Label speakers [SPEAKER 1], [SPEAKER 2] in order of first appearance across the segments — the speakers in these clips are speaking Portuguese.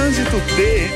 [SPEAKER 1] trânsito T.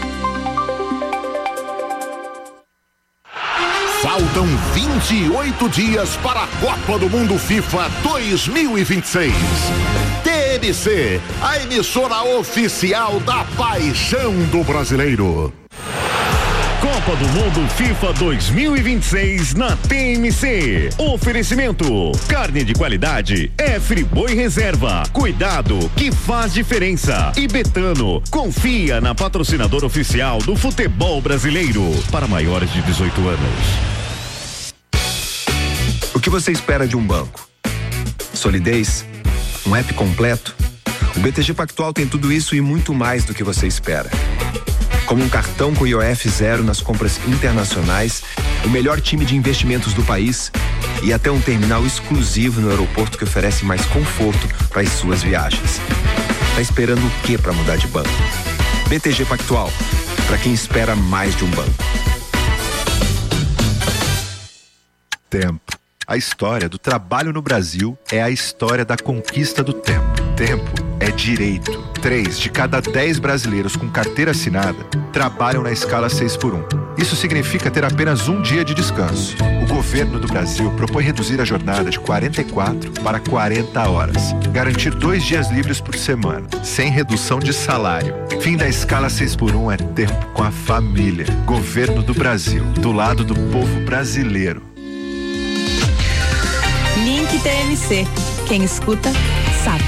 [SPEAKER 2] Faltam 28 dias para a Copa do Mundo FIFA 2026. TMC, a emissora oficial da paixão do brasileiro.
[SPEAKER 3] Copa do Mundo FIFA 2026 na TMC. Oferecimento: carne de qualidade é Friboi Reserva. Cuidado que faz diferença. E Betano, confia na patrocinadora oficial do futebol brasileiro. Para maiores de 18 anos.
[SPEAKER 4] O que você espera de um banco? Solidez? Um app completo? O BTG Pactual tem tudo isso e muito mais do que você espera. Como um cartão com IOF zero nas compras internacionais, o melhor time de investimentos do país e até um terminal exclusivo no aeroporto que oferece mais conforto para as suas viagens. Tá esperando o quê para mudar de banco? BTG Pactual, para quem espera mais de um banco.
[SPEAKER 5] Tempo. A história do trabalho no Brasil é a história da conquista do tempo. Tempo é direito. 3 de cada 10 brasileiros com carteira assinada trabalham na escala 6x1. Isso significa ter apenas um dia de descanso. O governo do Brasil propõe reduzir a jornada de 44 para 40 horas. Garantir 2 dias livres por semana, sem redução de salário. Fim da escala 6x1 é tempo com a família. Governo do Brasil, do lado do povo brasileiro.
[SPEAKER 6] Link TMC. Quem escuta, sabe.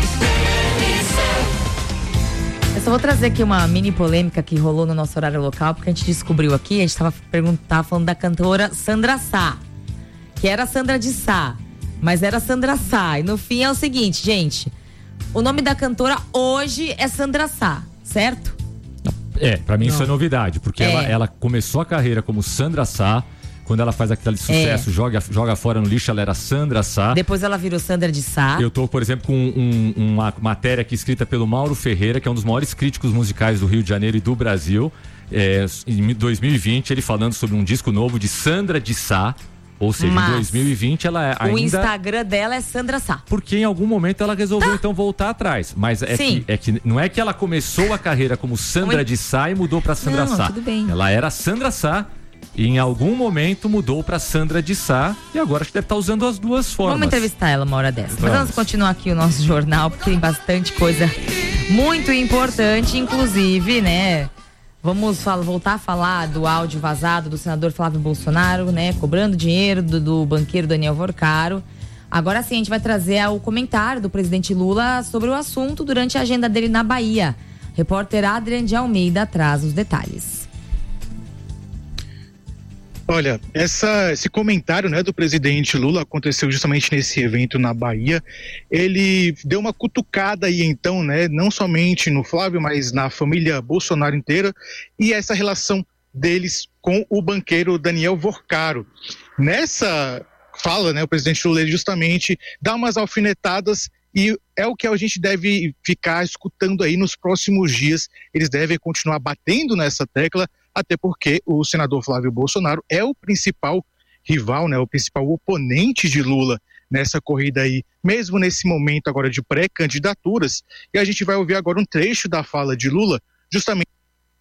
[SPEAKER 6] Eu só vou trazer aqui uma mini polêmica que rolou no nosso horário local, porque a gente descobriu aqui, a gente tava falando da cantora Sandra Sá, que era Sandra de Sá, mas era Sandra Sá. E no fim é o seguinte, gente, o nome da cantora hoje é Sandra Sá, certo?
[SPEAKER 7] Pra mim isso é novidade, porque ela começou a carreira como Sandra Sá. Quando ela faz aquele sucesso, joga fora no lixo, ela era Sandra Sá.
[SPEAKER 6] Depois ela virou Sandra de Sá.
[SPEAKER 7] Eu tô, por exemplo, com uma matéria aqui escrita pelo Mauro Ferreira, que é um dos maiores críticos musicais do Rio de Janeiro e do Brasil. Em 2020, ele falando sobre um disco novo de Sandra de Sá. Ou seja, em 2020 ela ainda...
[SPEAKER 6] O Instagram dela é Sandra Sá.
[SPEAKER 7] Porque em algum momento ela resolveu então voltar atrás. Mas que não é que ela começou a carreira como Sandra de Sá e mudou pra Sandra Sá.
[SPEAKER 6] Tudo bem.
[SPEAKER 7] Ela era Sandra Sá. E em algum momento mudou pra Sandra de Sá. E agora acho que deve estar usando as duas formas.
[SPEAKER 6] Vamos entrevistar ela uma hora dessa. Mas vamos continuar aqui o nosso jornal, porque tem bastante coisa muito importante. Inclusive, né? Vamos voltar a falar do áudio vazado do senador Flávio Bolsonaro, né? Cobrando dinheiro do banqueiro Daniel Vorcaro. Agora sim, a gente vai trazer o comentário do presidente Lula sobre o assunto durante a agenda dele na Bahia. Repórter Adrian de Almeida traz os detalhes.
[SPEAKER 8] Olha, esse comentário, né, do presidente Lula aconteceu justamente nesse evento na Bahia. Ele deu uma cutucada aí então, né, não somente no Flávio, mas na família Bolsonaro inteira, e essa relação deles com o banqueiro Daniel Vorcaro. Nessa fala, né, o presidente Lula justamente dá umas alfinetadas e é o que a gente deve ficar escutando aí nos próximos dias. Eles devem continuar batendo nessa tecla, até porque o senador Flávio Bolsonaro é o principal rival, né, o principal oponente de Lula nessa corrida aí, mesmo nesse momento agora de pré-candidaturas. E a gente vai ouvir agora um trecho da fala de Lula, justamente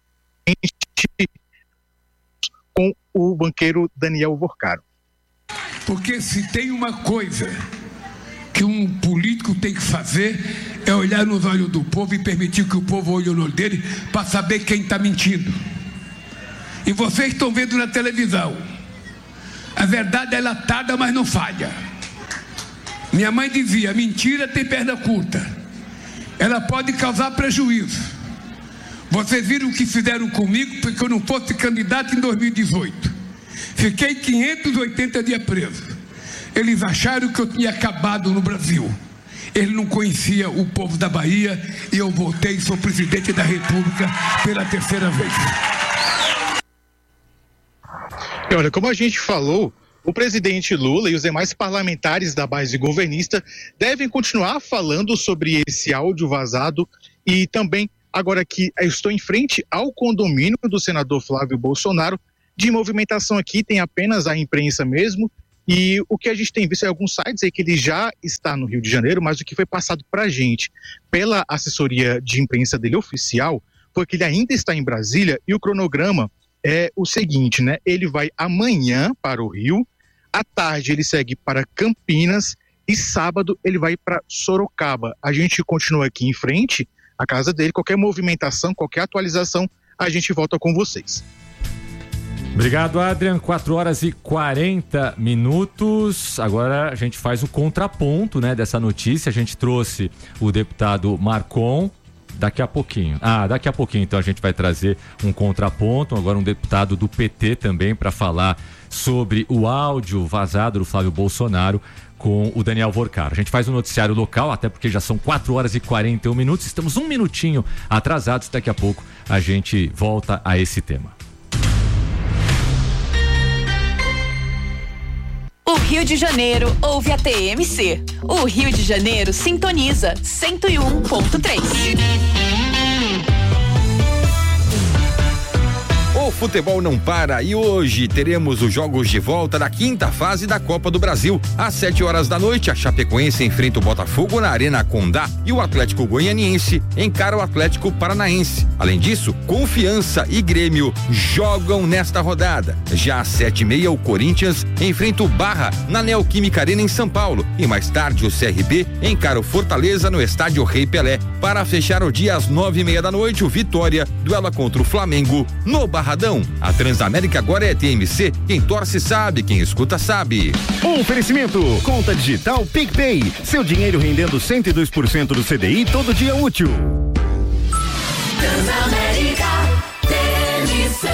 [SPEAKER 8] com o banqueiro Daniel Vorcaro.
[SPEAKER 9] Porque se tem uma coisa que um político tem que fazer é olhar nos olhos do povo e permitir que o povo olhe no olho dele para saber quem está mentindo. E vocês estão vendo na televisão. A verdade é latada, mas não falha. Minha mãe dizia, mentira tem perna curta. Ela pode causar prejuízo. Vocês viram o que fizeram comigo porque eu não fosse candidato em 2018. Fiquei 580 dias preso. Eles acharam que eu tinha acabado no Brasil. Eles não conheciam o povo da Bahia e eu voltei e sou presidente da República pela terceira vez.
[SPEAKER 8] E olha, como a gente falou, o presidente Lula e os demais parlamentares da base governista devem continuar falando sobre esse áudio vazado e também, agora que eu estou em frente ao condomínio do senador Flávio Bolsonaro, de movimentação aqui tem apenas a imprensa mesmo, e o que a gente tem visto em alguns sites é que ele já está no Rio de Janeiro, mas o que foi passado para a gente pela assessoria de imprensa dele oficial porque ele ainda está em Brasília e o cronograma é o seguinte, né? Ele vai amanhã para o Rio, à tarde ele segue para Campinas e sábado ele vai para Sorocaba. A gente continua aqui em frente à casa dele, qualquer movimentação, qualquer atualização, a gente volta com vocês.
[SPEAKER 7] Obrigado, Adrian. 4h40. Agora a gente faz o contraponto, né, dessa notícia. A gente trouxe o deputado Marcon daqui a pouquinho. Daqui a pouquinho, então, a gente vai trazer um contraponto. Agora um deputado do PT também para falar sobre o áudio vazado do Flávio Bolsonaro com o Daniel Vorcar. A gente faz um noticiário local, até porque já são 4h41. Estamos um minutinho atrasados. Daqui a pouco a gente volta a esse tema.
[SPEAKER 1] O Rio de Janeiro ouve a TMC. O Rio de Janeiro sintoniza 101.3.
[SPEAKER 10] O futebol não para e hoje teremos os jogos de volta da 5ª fase da Copa do Brasil. Às 7h da noite, a Chapecoense enfrenta o Botafogo na Arena Condá e o Atlético Goianiense encara o Atlético Paranaense. Além disso, Confiança e Grêmio jogam nesta rodada. Já às 7h30, o Corinthians enfrenta o Barra na Neoquímica Arena em São Paulo e mais tarde o CRB encara o Fortaleza no Estádio Rei Pelé. Para fechar o dia às 9h30 da noite, o Vitória duela contra o Flamengo no Barradão. A Transamérica agora é TMC. Quem torce sabe, quem escuta sabe.
[SPEAKER 3] Oferecimento: conta digital PicPay. Seu dinheiro rendendo 102% do CDI todo dia útil.
[SPEAKER 1] Transamérica TMC.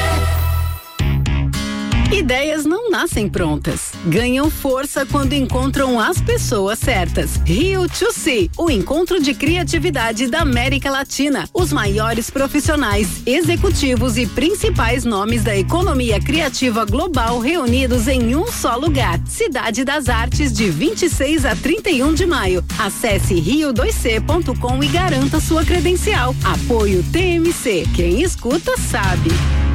[SPEAKER 11] Ideias não nascem prontas, ganham força quando encontram as pessoas certas. Rio to See, o encontro de criatividade da América Latina. Os maiores profissionais, executivos e principais nomes da economia criativa global reunidos em um só lugar. Cidade das Artes, de 26 a 31 de maio. Acesse rio2c.com e garanta sua credencial. Apoio TMC. Quem escuta sabe.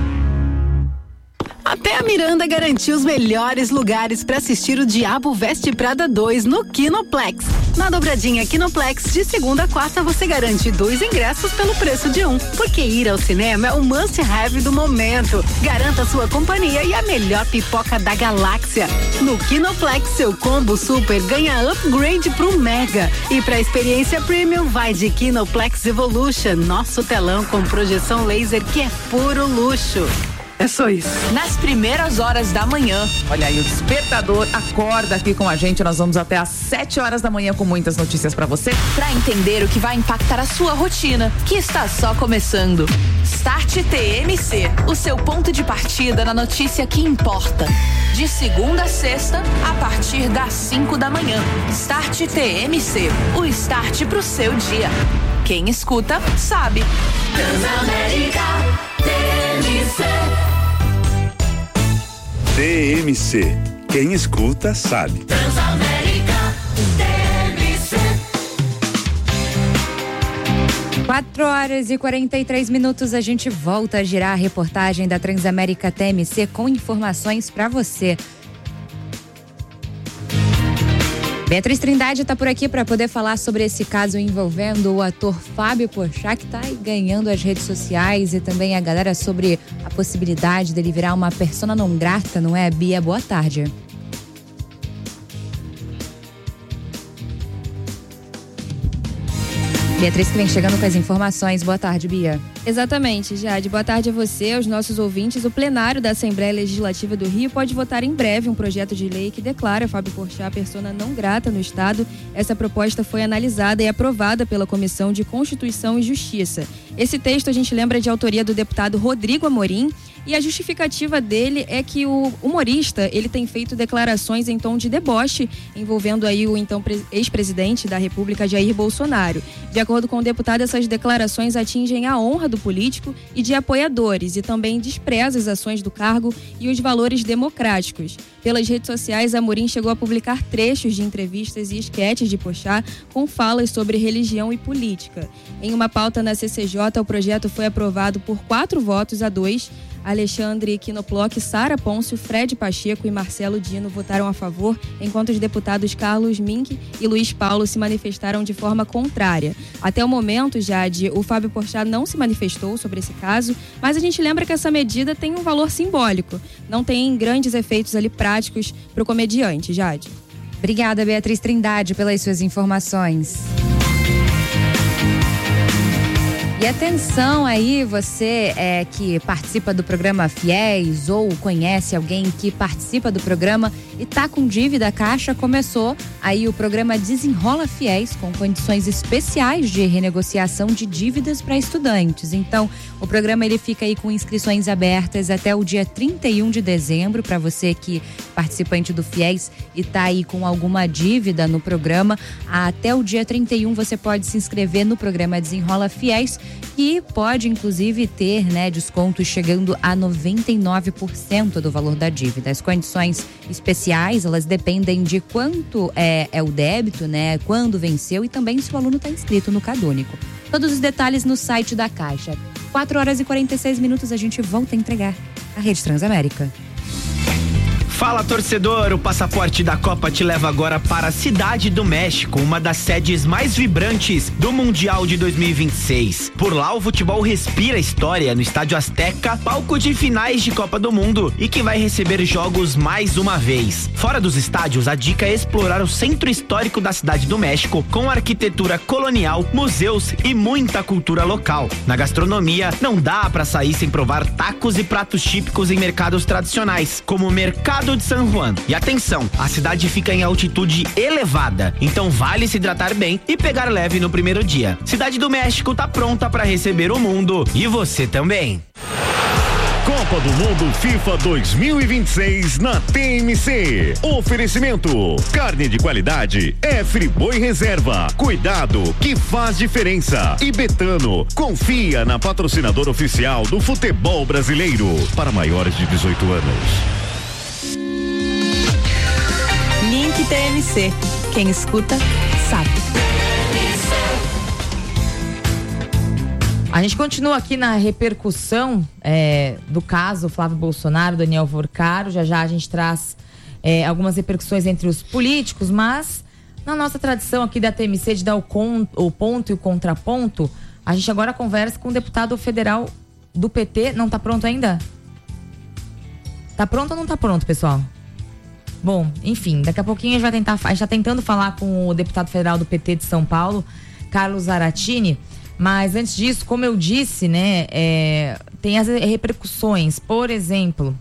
[SPEAKER 11] Até a Miranda garantiu os melhores lugares para assistir o Diabo Veste Prada 2 no Kinoplex. Na dobradinha Kinoplex, de segunda a quarta, você garante 2 ingressos pelo preço de 1. Porque ir ao cinema é o must-have do momento. Garanta sua companhia e a melhor pipoca da galáxia. No Kinoplex, seu combo super ganha upgrade pro Mega. E pra experiência premium, vai de Kinoplex Evolution, nosso telão com projeção laser que é puro luxo. É só isso.
[SPEAKER 1] Nas primeiras horas da manhã.
[SPEAKER 6] Olha aí, o despertador acorda aqui com a gente. Nós vamos até às 7h da manhã com muitas notícias pra você.
[SPEAKER 1] Pra entender o que vai impactar a sua rotina, que está só começando. Start TMC, o seu ponto de partida na notícia que importa. De segunda a sexta, a partir das 5 da manhã. Start TMC, o start pro seu dia. Quem escuta, sabe. Transamérica TMC.
[SPEAKER 12] TMC. Quem escuta sabe.
[SPEAKER 1] Transamérica TMC.
[SPEAKER 6] 4h43. A gente volta a girar a reportagem da Transamérica TMC com informações para você. Beatriz Trindade está por aqui para poder falar sobre esse caso envolvendo o ator Fábio Porchat, que está ganhando as redes sociais, e também a galera sobre a possibilidade dele virar uma persona non grata, não é, Bia? Boa tarde. Beatriz que vem chegando com as informações. Boa tarde, Bia.
[SPEAKER 13] Exatamente, Jade. Boa tarde a você, aos nossos ouvintes. O plenário da Assembleia Legislativa do Rio pode votar em breve um projeto de lei que declara Fábio Porchat persona não grata no Estado. Essa proposta foi analisada e aprovada pela Comissão de Constituição e Justiça. Esse texto a gente lembra de autoria do deputado Rodrigo Amorim, e a justificativa dele é que o humorista, ele tem feito declarações em tom de deboche envolvendo aí o então ex-presidente da República, Jair Bolsonaro. De acordo com o deputado, essas declarações atingem a honra do político e de apoiadores, e também despreza as ações do cargo e os valores democráticos. Pelas redes sociais, Amorim chegou a publicar trechos de entrevistas e esquetes de Porchat com falas sobre religião e política. Em uma pauta na CCJ, o projeto foi aprovado por 4 votos a 2. Alexandre Quinoploc, Sara Pôncio, Fred Pacheco e Marcelo Dino votaram a favor, enquanto os deputados Carlos Mink e Luiz Paulo se manifestaram de forma contrária. Até o momento, Jade, o Fábio Porchat não se manifestou sobre esse caso, mas a gente lembra que essa medida tem um valor simbólico. Não tem grandes efeitos ali práticos para o comediante, Jade.
[SPEAKER 14] Obrigada, Beatriz Trindade, pelas suas informações. E atenção aí, você que participa do programa Fiéis ou conhece alguém que participa do programa e tá com dívida, a Caixa começou aí o programa Desenrola Fiéis com condições especiais de renegociação de dívidas para estudantes. Então, o programa ele fica aí com inscrições abertas até o dia 31 de dezembro para você que participante do Fiéis e tá aí com alguma dívida no programa. Até o dia 31 você pode se inscrever no programa Desenrola Fiéis, que pode inclusive ter, descontos chegando a 99% do valor da dívida. As condições especiais, elas dependem de quanto é o débito, quando venceu e também se o aluno está inscrito no CadÚnico. Todos os detalhes no site da Caixa. 4h46, a gente volta a entregar a Rede Transamérica.
[SPEAKER 15] Fala, torcedor! O passaporte da Copa te leva agora para a Cidade do México, uma das sedes mais vibrantes do Mundial de 2026. Por lá, o futebol respira história no Estádio Azteca, palco de finais de Copa do Mundo e que vai receber jogos mais uma vez. Fora dos estádios, a dica é explorar o centro histórico da Cidade do México, com arquitetura colonial, museus e muita cultura local. Na gastronomia, não dá para sair sem provar tacos e pratos típicos em mercados tradicionais, como o Mercado de San Juan. E atenção, a cidade fica em altitude elevada, então vale se hidratar bem e pegar leve no primeiro dia. Cidade do México tá pronta para receber o mundo e você também.
[SPEAKER 3] Copa do Mundo FIFA 2026 na TMC. Oferecimento: carne de qualidade é Friboi Reserva. Cuidado que faz diferença. E Betano, confia na patrocinadora oficial do futebol brasileiro. Para maiores de 18 anos.
[SPEAKER 1] Link TMC. Quem escuta, sabe.
[SPEAKER 6] A gente continua aqui na repercussão do caso Flávio Bolsonaro, Daniel Vorcaro. Já a gente traz algumas repercussões entre os políticos, mas na nossa tradição aqui da TMC de dar o ponto e o contraponto, a gente agora conversa com o deputado federal do PT. Não tá pronto ainda? Tá pronto ou não tá pronto, pessoal? Bom, enfim, daqui a pouquinho a gente tá tentando falar com o deputado federal do PT de São Paulo, Carlos Zaratini, mas antes disso, como eu disse, tem as repercussões, por exemplo,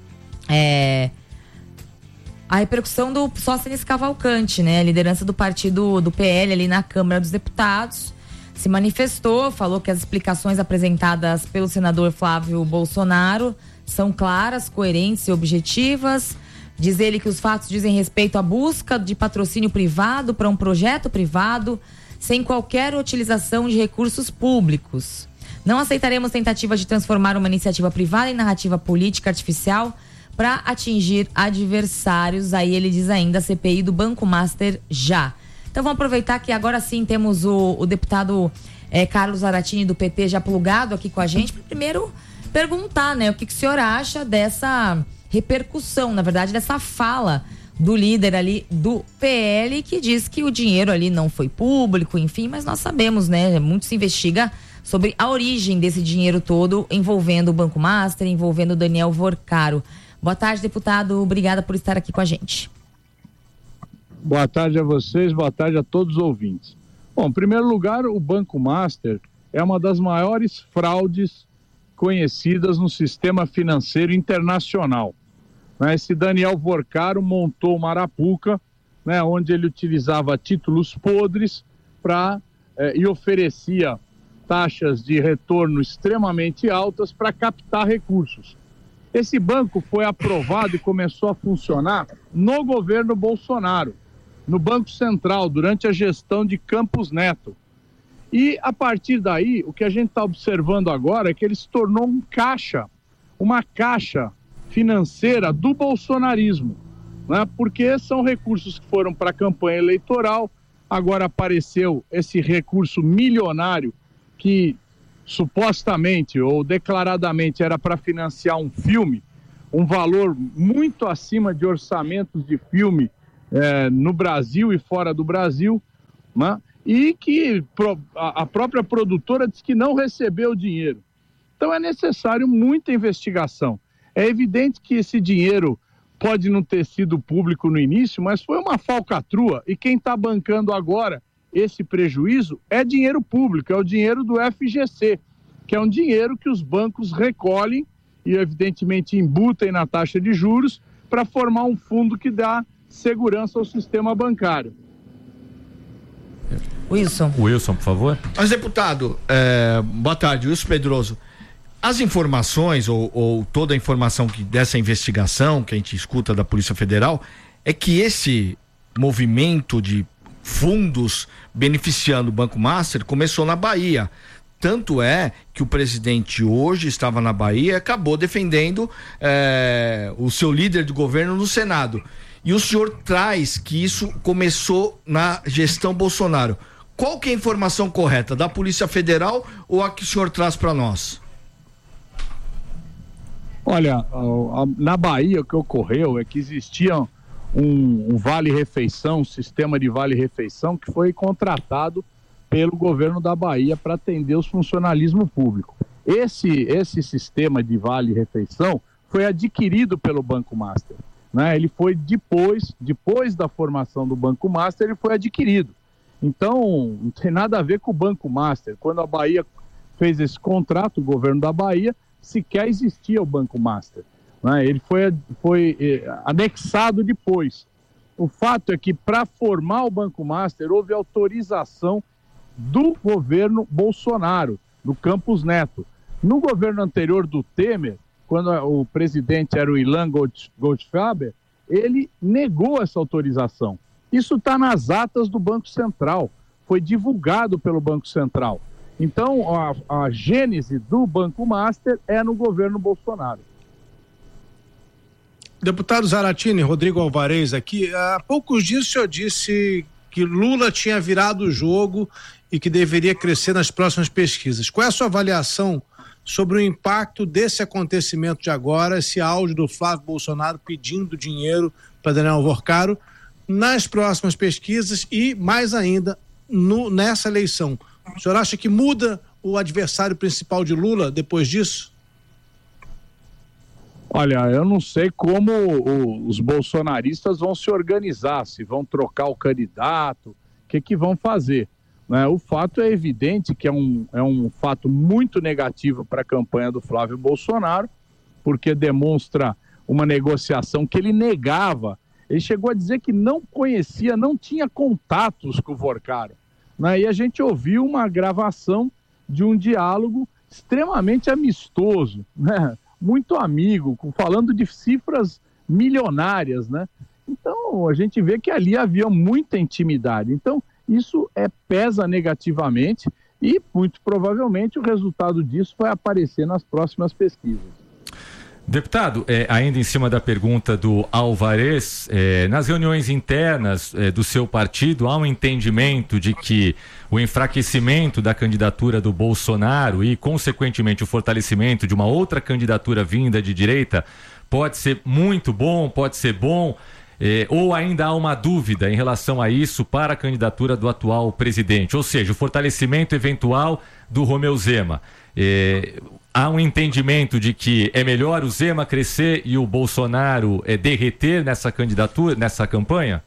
[SPEAKER 6] a repercussão do Sóstenes Cavalcante, a liderança do partido do PL ali na Câmara dos Deputados, se manifestou, falou que as explicações apresentadas pelo senador Flávio Bolsonaro são claras, coerentes e objetivas. Diz ele que os fatos dizem respeito à busca de patrocínio privado para um projeto privado, sem qualquer utilização de recursos públicos. Não aceitaremos tentativas de transformar uma iniciativa privada em narrativa política artificial para atingir adversários. Aí ele diz ainda a CPI do Banco Master já. Então vamos aproveitar que agora sim temos o deputado Carlos Zaratini do PT já plugado aqui com a gente, para primeiro perguntar, o que o senhor acha dessa repercussão, na verdade, dessa fala do líder ali do PL, que diz que o dinheiro ali não foi público, enfim, mas nós sabemos, muito se investiga sobre a origem desse dinheiro todo envolvendo o Banco Master, envolvendo o Daniel Vorcaro. Boa tarde, deputado, obrigada por estar aqui com a gente.
[SPEAKER 16] Boa tarde a vocês, boa tarde a todos os ouvintes. Bom, em primeiro lugar, o Banco Master é uma das maiores fraudes conhecidas no sistema financeiro internacional. Esse Daniel Vorcaro montou uma arapuca, onde ele utilizava títulos podres e oferecia taxas de retorno extremamente altas para captar recursos. Esse banco foi aprovado e começou a funcionar no governo Bolsonaro, no Banco Central, durante a gestão de Campos Neto. E, a partir daí, o que a gente está observando agora é que ele se tornou uma caixa financeira do bolsonarismo, porque são recursos que foram para a campanha eleitoral. Agora apareceu esse recurso milionário que supostamente ou declaradamente era para financiar um filme, um valor muito acima de orçamentos de filme no Brasil e fora do Brasil, né? E que a própria produtora disse que não recebeu o dinheiro. Então é necessário muita investigação. É evidente que esse dinheiro pode não ter sido público no início, mas foi uma falcatrua, e quem está bancando agora esse prejuízo é dinheiro público, é o dinheiro do FGC, que é um dinheiro que os bancos recolhem e evidentemente embutem na taxa de juros para formar um fundo que dá segurança ao sistema bancário.
[SPEAKER 6] Wilson,
[SPEAKER 7] por favor.
[SPEAKER 17] Mas, deputado, boa tarde, Wilson Pedroso. As informações ou toda a informação dessa investigação que a gente escuta da Polícia Federal é que esse movimento de fundos beneficiando o Banco Master começou na Bahia. Tanto é que o presidente hoje estava na Bahia e acabou defendendo o seu líder de governo no Senado. E o senhor traz que isso começou na gestão Bolsonaro. Qual que é a informação correta? Da Polícia Federal ou a que o senhor traz para nós?
[SPEAKER 16] Olha, na Bahia o que ocorreu é que existia um vale-refeição, um sistema de vale-refeição que foi contratado pelo governo da Bahia para atender os funcionalismo público. Esse sistema de vale-refeição foi adquirido pelo Banco Master, né? Ele foi depois da formação do Banco Master, ele foi adquirido. Então, não tem nada a ver com o Banco Master. Quando a Bahia fez esse contrato, o governo da Bahia, sequer existia o Banco Master, né? Ele foi anexado depois. O fato é que para formar o Banco Master houve autorização do governo Bolsonaro, do Campos Neto. No governo anterior do Temer, quando o presidente era o Ilan Goldfaber, ele negou essa autorização. Isso está nas atas do Banco Central, foi divulgado pelo Banco Central. Então, a gênese do Banco Master é no governo Bolsonaro.
[SPEAKER 18] Deputado Zaratini, Rodrigo Alvarez aqui, há poucos dias o senhor disse que Lula tinha virado o jogo e que deveria crescer nas próximas pesquisas. Qual é a sua avaliação sobre o impacto desse acontecimento de agora, esse áudio do Flávio Bolsonaro pedindo dinheiro para Daniel Alvorcaro nas próximas pesquisas e, mais ainda, nessa eleição? O senhor acha que muda o adversário principal de Lula depois disso?
[SPEAKER 16] Olha, eu não sei como os bolsonaristas vão se organizar, se vão trocar o candidato, o que vão fazer, né? O fato é evidente que é um fato muito negativo para a campanha do Flávio Bolsonaro, porque demonstra uma negociação que ele negava. Ele chegou a dizer que não conhecia, não tinha contatos com o Vorcaro, né? E a gente ouviu uma gravação de um diálogo extremamente amistoso, né? Muito amigo, falando de cifras milionárias, né? Então, a gente vê que ali havia muita intimidade. Então, isso pesa negativamente e, muito provavelmente, o resultado disso vai aparecer nas próximas pesquisas.
[SPEAKER 7] Deputado, ainda em cima da pergunta do Alvarez, nas reuniões internas do seu partido, há um entendimento de que o enfraquecimento da candidatura do Bolsonaro e, consequentemente, o fortalecimento de uma outra candidatura vinda de direita pode ser muito bom, pode ser bom, ou ainda há uma dúvida em relação a isso para a candidatura do atual presidente, ou seja, o fortalecimento eventual do Romeu Zema. Há um entendimento de que é melhor o Zema crescer e o Bolsonaro derreter nessa candidatura, nessa campanha?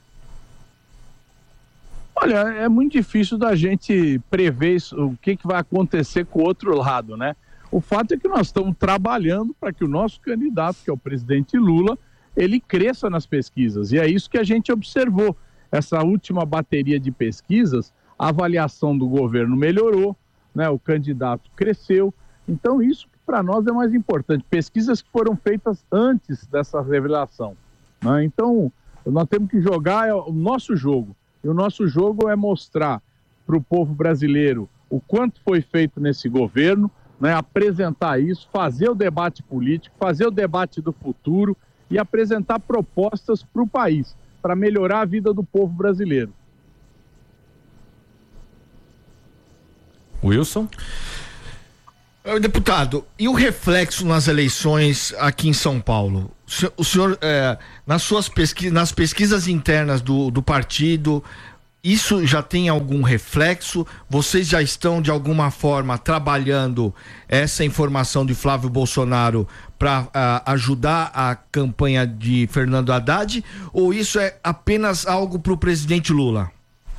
[SPEAKER 16] Olha, é muito difícil da gente prever o que vai acontecer com o outro lado, né? O fato é que nós estamos trabalhando para que o nosso candidato, que é o presidente Lula, ele cresça nas pesquisas. E é isso que a gente observou. Essa última bateria de pesquisas, a avaliação do governo melhorou, né? O candidato cresceu. Então, isso para nós é mais importante. Pesquisas que foram feitas antes dessa revelação, né? Então, nós temos que jogar o nosso jogo. E o nosso jogo é mostrar para o povo brasileiro o quanto foi feito nesse governo, né? Apresentar isso, fazer o debate político, fazer o debate do futuro e apresentar propostas para o país, para melhorar a vida do povo brasileiro.
[SPEAKER 7] Wilson?
[SPEAKER 17] Deputado, e o reflexo nas eleições aqui em São Paulo? O senhor, nas pesquisas internas do partido, isso já tem algum reflexo? Vocês já estão, de alguma forma, trabalhando essa informação de Flávio Bolsonaro para ajudar a campanha de Fernando Haddad? Ou isso é apenas algo para o presidente Lula?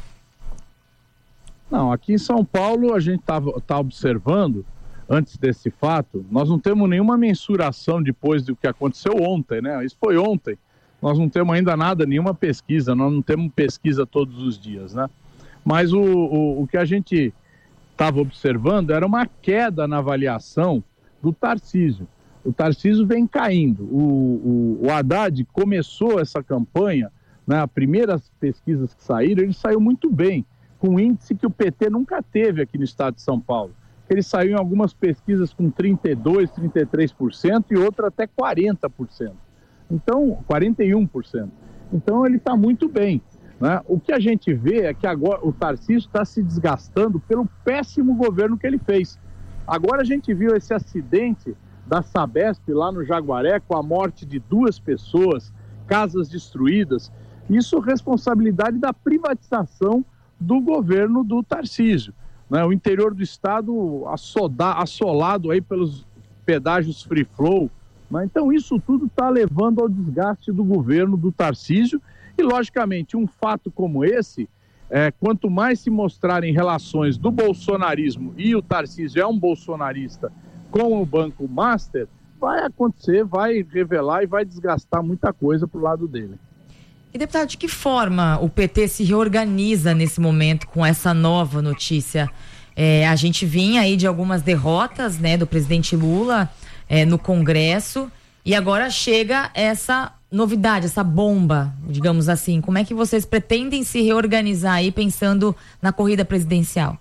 [SPEAKER 16] Não, aqui em São Paulo a gente tá observando, antes desse fato, nós não temos nenhuma mensuração depois do que aconteceu ontem, né? Isso foi ontem. Nós não temos ainda nada, nenhuma pesquisa, nós não temos pesquisa todos os dias, né? Mas o que a gente estava observando era uma queda na avaliação do Tarcísio. O Tarcísio vem caindo. O Haddad começou essa campanha, né? As primeiras pesquisas que saíram, ele saiu muito bem, com um índice que o PT nunca teve aqui no estado de São Paulo. Ele saiu em algumas pesquisas com 32%, 33% e outra até 40%. Então, 41%. Então ele está muito bem, né? O que a gente vê é que agora o Tarcísio está se desgastando pelo péssimo governo que ele fez. Agora a gente viu esse acidente da Sabesp lá no Jaguaré, com a morte de 2 pessoas, casas destruídas. Isso é responsabilidade da privatização do governo do Tarcísio. O interior do estado assolado aí pelos pedágios free flow, né? Então isso tudo está levando ao desgaste do governo do Tarcísio e, logicamente, um fato como esse, quanto mais se mostrarem relações do bolsonarismo, e o Tarcísio é um bolsonarista, com o Banco Master, vai acontecer, vai revelar e vai desgastar muita coisa pro lado dele.
[SPEAKER 6] E, deputado, de que forma o PT se reorganiza nesse momento com essa nova notícia? A gente vinha aí de algumas derrotas, né, do presidente Lula no Congresso, e agora chega essa novidade, essa bomba, digamos assim. Como é que vocês pretendem se reorganizar aí pensando na corrida presidencial?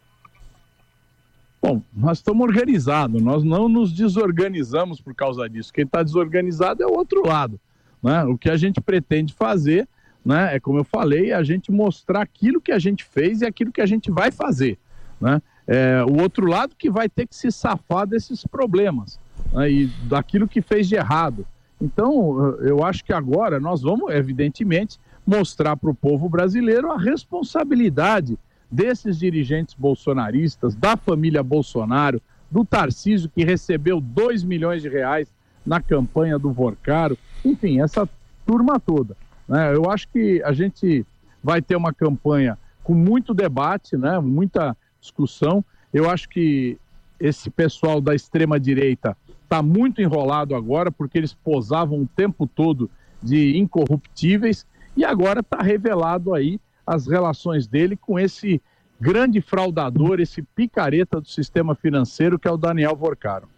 [SPEAKER 16] Bom, nós estamos organizados, nós não nos desorganizamos por causa disso. Quem está desorganizado é o outro lado. Né? O que a gente pretende fazer, né, é, como eu falei, a gente mostrar aquilo que a gente fez e aquilo que a gente vai fazer, né? O outro lado que vai ter que se safar desses problemas, né, e daquilo que fez de errado. Então, eu acho que agora nós vamos, evidentemente, mostrar para o povo brasileiro a responsabilidade desses dirigentes bolsonaristas, da família Bolsonaro, do Tarcísio, que recebeu R$2 milhões na campanha do Vorcaro, enfim, essa turma toda, né? Eu acho que a gente vai ter uma campanha com muito debate, né? Muita discussão. Eu acho que esse pessoal da extrema-direita está muito enrolado agora, porque eles posavam o tempo todo de incorruptíveis, e agora está revelado aí as relações dele com esse grande fraudador, esse picareta do sistema financeiro, que é o Daniel Vorcaro.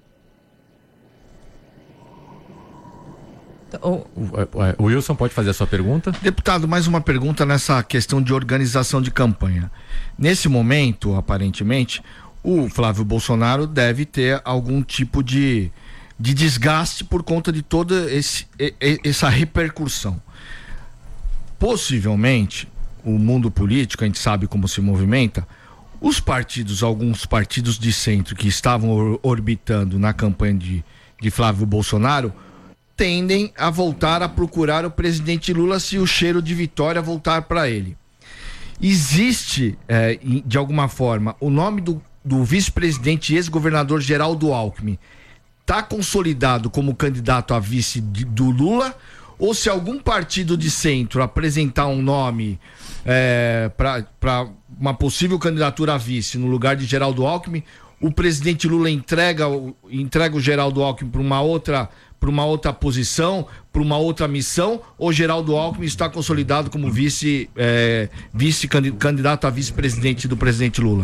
[SPEAKER 7] O Wilson pode fazer a sua pergunta?
[SPEAKER 17] Deputado, mais uma pergunta nessa questão de organização de campanha. Nesse momento, aparentemente, o Flávio Bolsonaro deve ter algum tipo de desgaste por conta de toda essa repercussão. Possivelmente, o mundo político, a gente sabe como se movimenta, alguns partidos de centro que estavam orbitando na campanha de Flávio Bolsonaro, tendem a voltar a procurar o presidente Lula se o cheiro de vitória voltar para ele. Existe, de alguma forma, o nome do vice-presidente e ex-governador Geraldo Alckmin está consolidado como candidato a vice do Lula, ou se algum partido de centro apresentar um nome para uma possível candidatura a vice no lugar de Geraldo Alckmin, o presidente Lula entrega o Geraldo Alckmin para uma outra posição, para uma outra missão, ou Geraldo Alckmin está consolidado como candidato a vice-presidente do presidente Lula?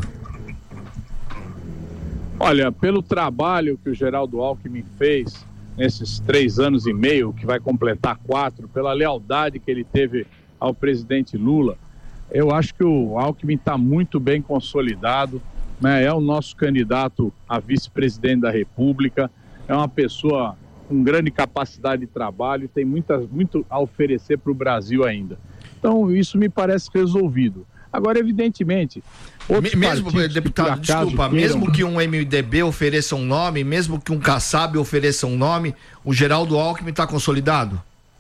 [SPEAKER 16] Olha, pelo trabalho que o Geraldo Alckmin fez nesses 3 anos e meio, que vai completar 4, pela lealdade que ele teve ao presidente Lula, eu acho que o Alckmin está muito bem consolidado, né? É o nosso candidato a vice-presidente da República, é uma pessoa com grande capacidade de trabalho, tem muito a oferecer para o Brasil ainda. Então, isso me parece resolvido. Agora, evidentemente,
[SPEAKER 17] mesmo, deputado, desculpa, mesmo que um MDB ofereça um nome, mesmo que um Kassab ofereça um nome, o Geraldo Alckmin está consolidado?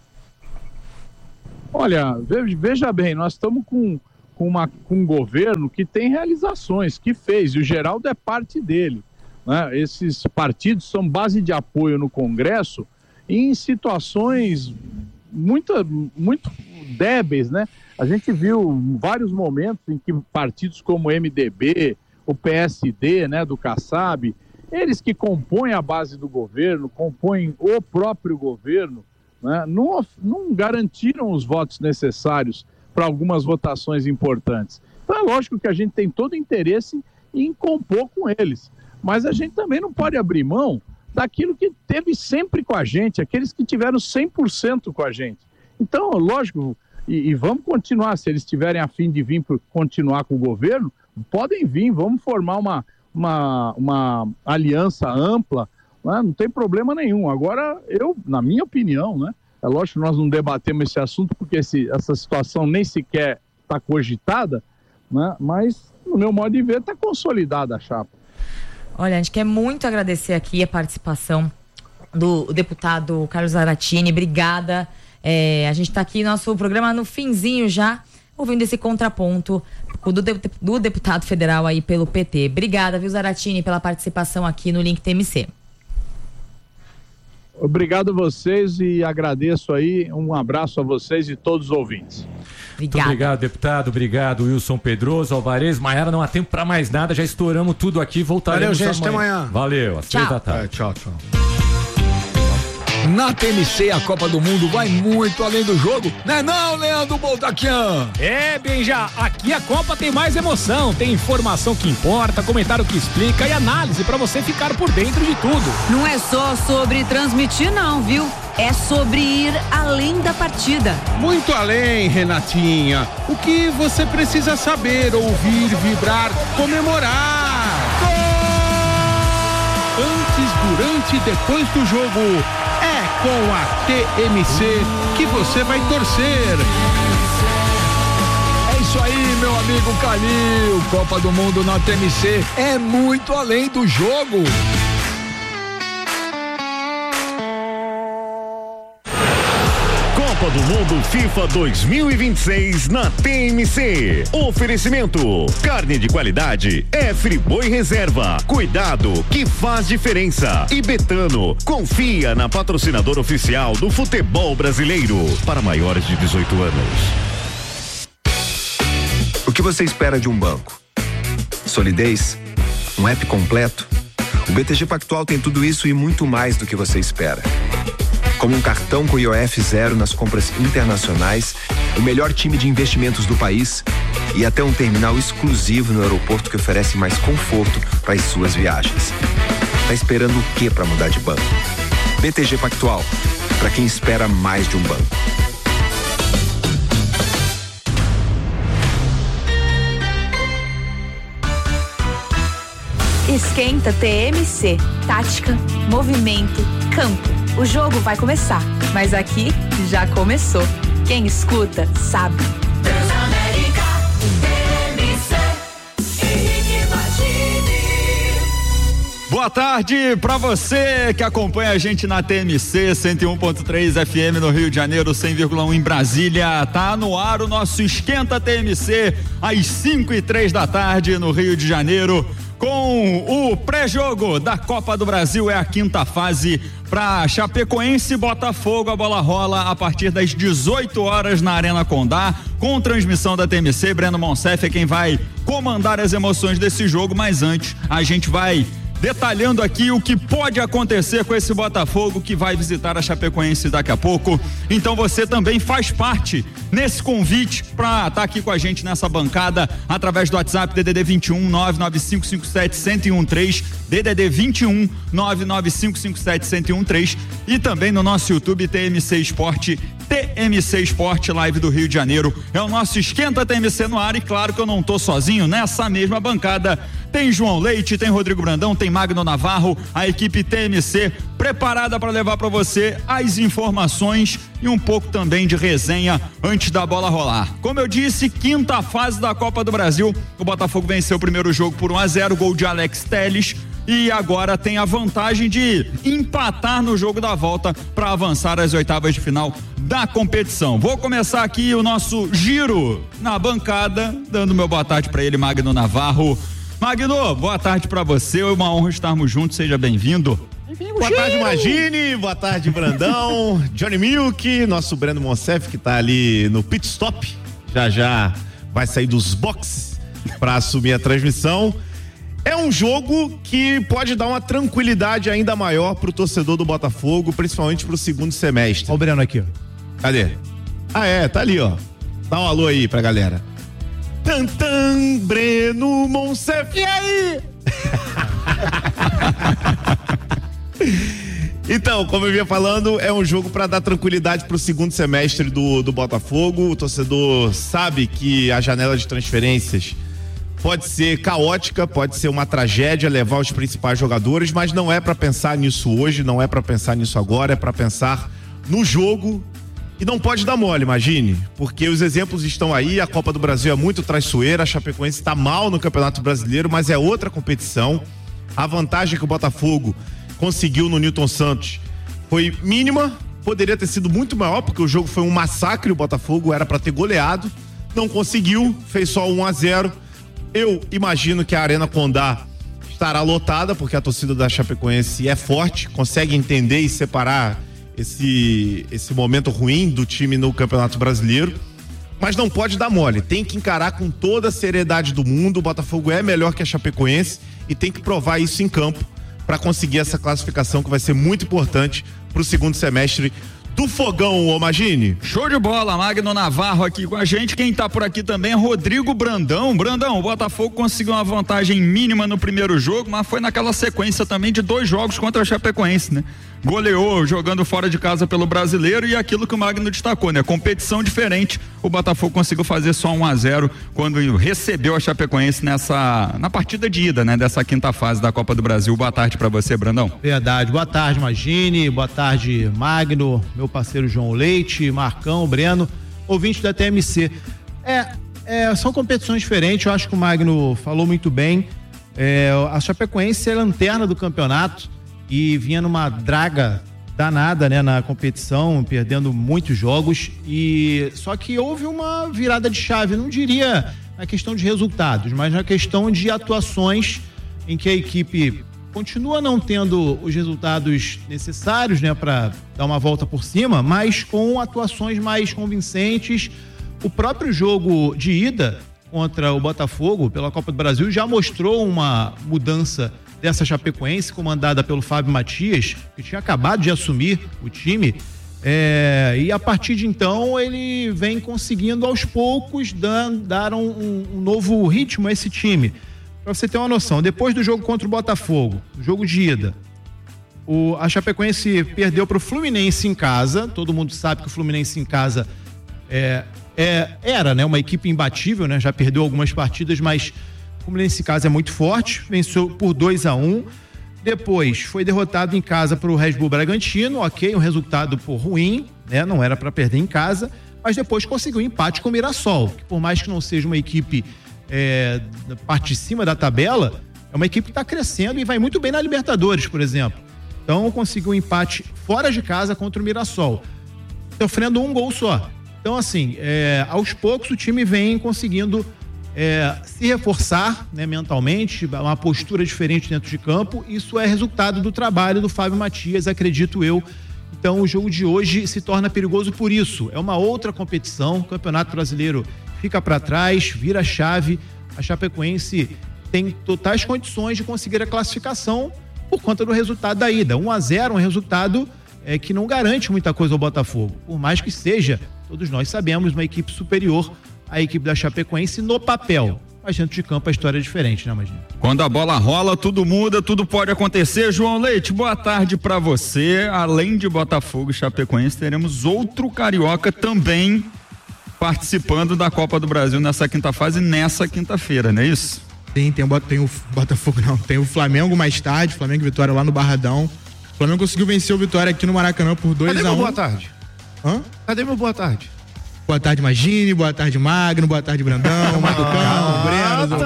[SPEAKER 16] Olha, veja bem, nós estamos com um governo que tem realizações, que fez, e o Geraldo é parte dele, né? Esses partidos são base de apoio no Congresso em situações muito débeis, né? A gente viu vários momentos em que partidos como o MDB, o PSD, né, do Kassab, eles que compõem a base do governo, compõem o próprio governo, né, não garantiram os votos necessários para algumas votações importantes. Então é lógico que a gente tem todo interesse em compor com eles, mas a gente também não pode abrir mão daquilo que teve sempre com a gente, aqueles que tiveram 100% com a gente. Então, lógico, e vamos continuar, se eles tiverem a fim de vir continuar com o governo, podem vir, vamos formar uma aliança ampla, né? Não tem problema nenhum. Agora, na minha opinião, né, é lógico que nós não debatemos esse assunto porque essa situação nem sequer está cogitada, né, mas, no meu modo de ver, está consolidada a chapa.
[SPEAKER 6] Olha, a gente quer muito agradecer aqui a participação do deputado Carlos Zaratini. Obrigada. A gente está aqui, nosso programa no finzinho já, ouvindo esse contraponto do deputado federal aí pelo PT. Obrigada, viu, Zaratini, pela participação aqui no Link TMC.
[SPEAKER 16] Obrigado a vocês e agradeço aí, um abraço a vocês e todos os ouvintes.
[SPEAKER 7] Muito obrigado, deputado, obrigado, Wilson Pedroso, Alvarez, Maiara, não há tempo para mais nada, já estouramos tudo aqui, voltaremos
[SPEAKER 18] amanhã. Valeu, gente, até amanhã.
[SPEAKER 7] Valeu, às 3 da tarde.
[SPEAKER 17] Tchau.
[SPEAKER 10] Na TMC, a Copa do Mundo vai muito além do jogo, né não, Leandro Boltaquian?
[SPEAKER 19] Benja, aqui a Copa tem mais emoção, tem informação que importa, comentário que explica e análise pra você ficar por dentro de tudo.
[SPEAKER 20] Não é só sobre transmitir não, viu? É sobre ir além da partida.
[SPEAKER 21] Muito além, Renatinha. O que você precisa saber, ouvir, vibrar, comemorar. Gol! Antes, durante e depois do jogo. É com a TMC que você vai torcer.
[SPEAKER 10] É isso aí, meu amigo Calil. Copa do Mundo na TMC é muito além do jogo.
[SPEAKER 3] Copa do Mundo FIFA 2026 na TMC. Oferecimento: carne de qualidade é Friboi Reserva. Cuidado que faz diferença. E Betano, confia na patrocinadora oficial do futebol brasileiro para maiores de 18 anos.
[SPEAKER 4] O que você espera de um banco? Solidez? Um app completo? O BTG Pactual tem tudo isso e muito mais do que você espera. Como um cartão com IOF zero nas compras internacionais, o melhor time de investimentos do país e até um terminal exclusivo no aeroporto que oferece mais conforto para as suas viagens. Tá esperando o quê para mudar de banco? BTG Pactual, para quem espera mais de um banco.
[SPEAKER 1] Esquenta TMC. Tática, movimento, campo. O jogo vai começar, mas aqui já começou. Quem escuta, sabe.
[SPEAKER 22] Transamérica, TMC, Henrique Martini.
[SPEAKER 10] Boa tarde pra você que acompanha a gente na TMC 101.3 FM no Rio de Janeiro, 100,1 em Brasília. Tá no ar o nosso Esquenta TMC às 5:03 da tarde no Rio de Janeiro. Com o pré-jogo da Copa do Brasil, é a quinta fase para Chapecoense e Botafogo. A bola rola a partir das 18 horas na Arena Condá, com transmissão da TMC. Breno Monsef é quem vai comandar as emoções desse jogo, mas antes a gente vai detalhando aqui o que pode acontecer com esse Botafogo que vai visitar a Chapecoense daqui a pouco. Então você também faz parte nesse convite para estar aqui com a gente nessa bancada através do WhatsApp DDD 21 99557 1013, DDD 21 99557 1013 e também no nosso YouTube TMC Esporte, TMC Esporte Live do Rio de Janeiro. É o nosso Esquenta TMC no ar e claro que eu não tô sozinho nessa mesma bancada.
[SPEAKER 2] Tem João Leite, tem Rodrigo Brandão, tem Magno Navarro, a equipe TMC preparada para levar para você as informações e um pouco também de resenha antes da bola rolar. Como eu disse, quinta fase da Copa do Brasil, o Botafogo venceu o primeiro jogo por 1-0, gol de Alex Telles, e agora tem a vantagem de empatar no jogo da volta para avançar às oitavas de final da competição. Vou começar aqui o nosso giro na bancada, dando meu boa tarde para ele, Magno Navarro. Magno, boa tarde pra você, é uma honra estarmos juntos, seja bem-vindo.
[SPEAKER 5] Boa tarde, Magine, boa tarde, Brandão, Johnny Milk, nosso Breno Monsef, que tá ali no pit stop, já vai sair dos boxes pra assumir a transmissão. É um jogo que pode dar uma tranquilidade ainda maior pro torcedor do Botafogo, principalmente pro segundo semestre.
[SPEAKER 18] Olha o Breno aqui, ó.
[SPEAKER 5] Cadê? Tá ali, ó. Dá um alô aí pra galera. Tantan, Breno Monsef. E aí? Então, como eu vinha falando, é um jogo para dar tranquilidade pro segundo semestre do Botafogo. O torcedor sabe que a janela de transferências pode ser caótica, pode ser uma tragédia levar os principais jogadores, mas não é para pensar nisso hoje, não é para pensar nisso agora, é para pensar no jogo. E não pode dar mole, imagine, porque os exemplos estão aí, a Copa do Brasil é muito traiçoeira, a Chapecoense está mal no Campeonato Brasileiro, mas é outra competição. A vantagem que o Botafogo conseguiu no Newton Santos foi mínima, poderia ter sido muito maior, porque o jogo foi um massacre, o Botafogo era para ter goleado, não conseguiu, fez só 1-0. Eu imagino que a Arena Condá estará lotada, porque a torcida da Chapecoense é forte, consegue entender e separar esse momento ruim do time no Campeonato Brasileiro, mas não pode dar mole, tem que encarar com toda a seriedade do mundo. O Botafogo é melhor que a Chapecoense e tem que provar isso em campo para conseguir essa classificação que vai ser muito importante para o segundo semestre do Fogão, ô Magine.
[SPEAKER 2] Show de bola, Magno Navarro aqui com a gente. Quem tá por aqui também é Rodrigo Brandão. Brandão, o Botafogo conseguiu uma vantagem mínima no primeiro jogo, mas foi naquela sequência também de 2 jogos contra a Chapecoense, né? Goleou jogando fora de casa pelo Brasileiro, e aquilo que o Magno destacou, né? Competição diferente, o Botafogo conseguiu fazer só 1-0 quando recebeu a Chapecoense na partida de ida, né? Dessa quinta fase da Copa do Brasil. Boa tarde pra você, Brandão.
[SPEAKER 18] Verdade, boa tarde, Magine, boa tarde, Magno, meu parceiro João Leite, Marcão, Breno, ouvinte da TMC. São competições diferentes, eu acho que o Magno falou muito bem. A Chapecoense é a lanterna do campeonato e vinha numa draga danada, né, na competição, perdendo muitos jogos, e só que houve uma virada de chave, não diria na questão de resultados, mas na questão de atuações, em que a equipe continua não tendo os resultados necessários, né, para dar uma volta por cima, mas com atuações mais convincentes. O próprio jogo de ida contra o Botafogo pela Copa do Brasil já mostrou uma mudança dessa Chapecoense, comandada pelo Fábio Matias, que tinha acabado de assumir o time, e a partir de então ele vem conseguindo aos poucos dar um novo ritmo a esse time. Para você ter uma noção, depois do jogo contra o Botafogo, o jogo de ida, a Chapecoense perdeu para o Fluminense em casa. Todo mundo sabe que o Fluminense em casa era, né, uma equipe imbatível, né? Já perdeu algumas partidas, mas o Fluminense em casa é muito forte, venceu por 2-1. Depois foi derrotado em casa para o Red Bull Bragantino, ok, um resultado ruim, né? Não era para perder em casa, mas depois conseguiu um empate com o Mirassol, que por mais que não seja uma equipe da parte de cima da tabela, é uma equipe que está crescendo e vai muito bem na Libertadores, por exemplo. Então conseguiu um empate fora de casa contra o Mirassol, sofrendo 1 gol só. Então assim, aos poucos o time vem conseguindo se reforçar, né, mentalmente, uma postura diferente dentro de campo. Isso é resultado do trabalho do Fábio Matias, acredito eu. Então o jogo de hoje se torna perigoso por isso. É uma outra competição, o Campeonato Brasileiro fica para trás, vira a chave. A Chapecoense tem totais condições de conseguir a classificação por conta do resultado da ida. 1-0, um resultado que não garante muita coisa ao Botafogo, por mais que seja, todos nós sabemos, uma equipe superior à equipe da Chapecoense no papel. Mas dentro de campo a história é diferente, né, Magino?
[SPEAKER 2] Quando a bola rola, tudo muda, tudo pode acontecer. João Leite, boa tarde pra você. Além de Botafogo e Chapecoense, teremos outro carioca também participando da Copa do Brasil nessa quinta fase, nessa quinta-feira, não é isso?
[SPEAKER 8] Tem o Botafogo, não. Tem o Flamengo mais tarde, Flamengo e Vitória lá no Barradão. O Flamengo conseguiu vencer o Vitória aqui no Maracanã por 2-1.
[SPEAKER 5] Cadê meu boa tarde?
[SPEAKER 8] Hã?
[SPEAKER 5] Cadê meu boa tarde?
[SPEAKER 8] Boa tarde, Magine. Boa tarde, Magno. Boa tarde, Brandão. Maducão, Breno,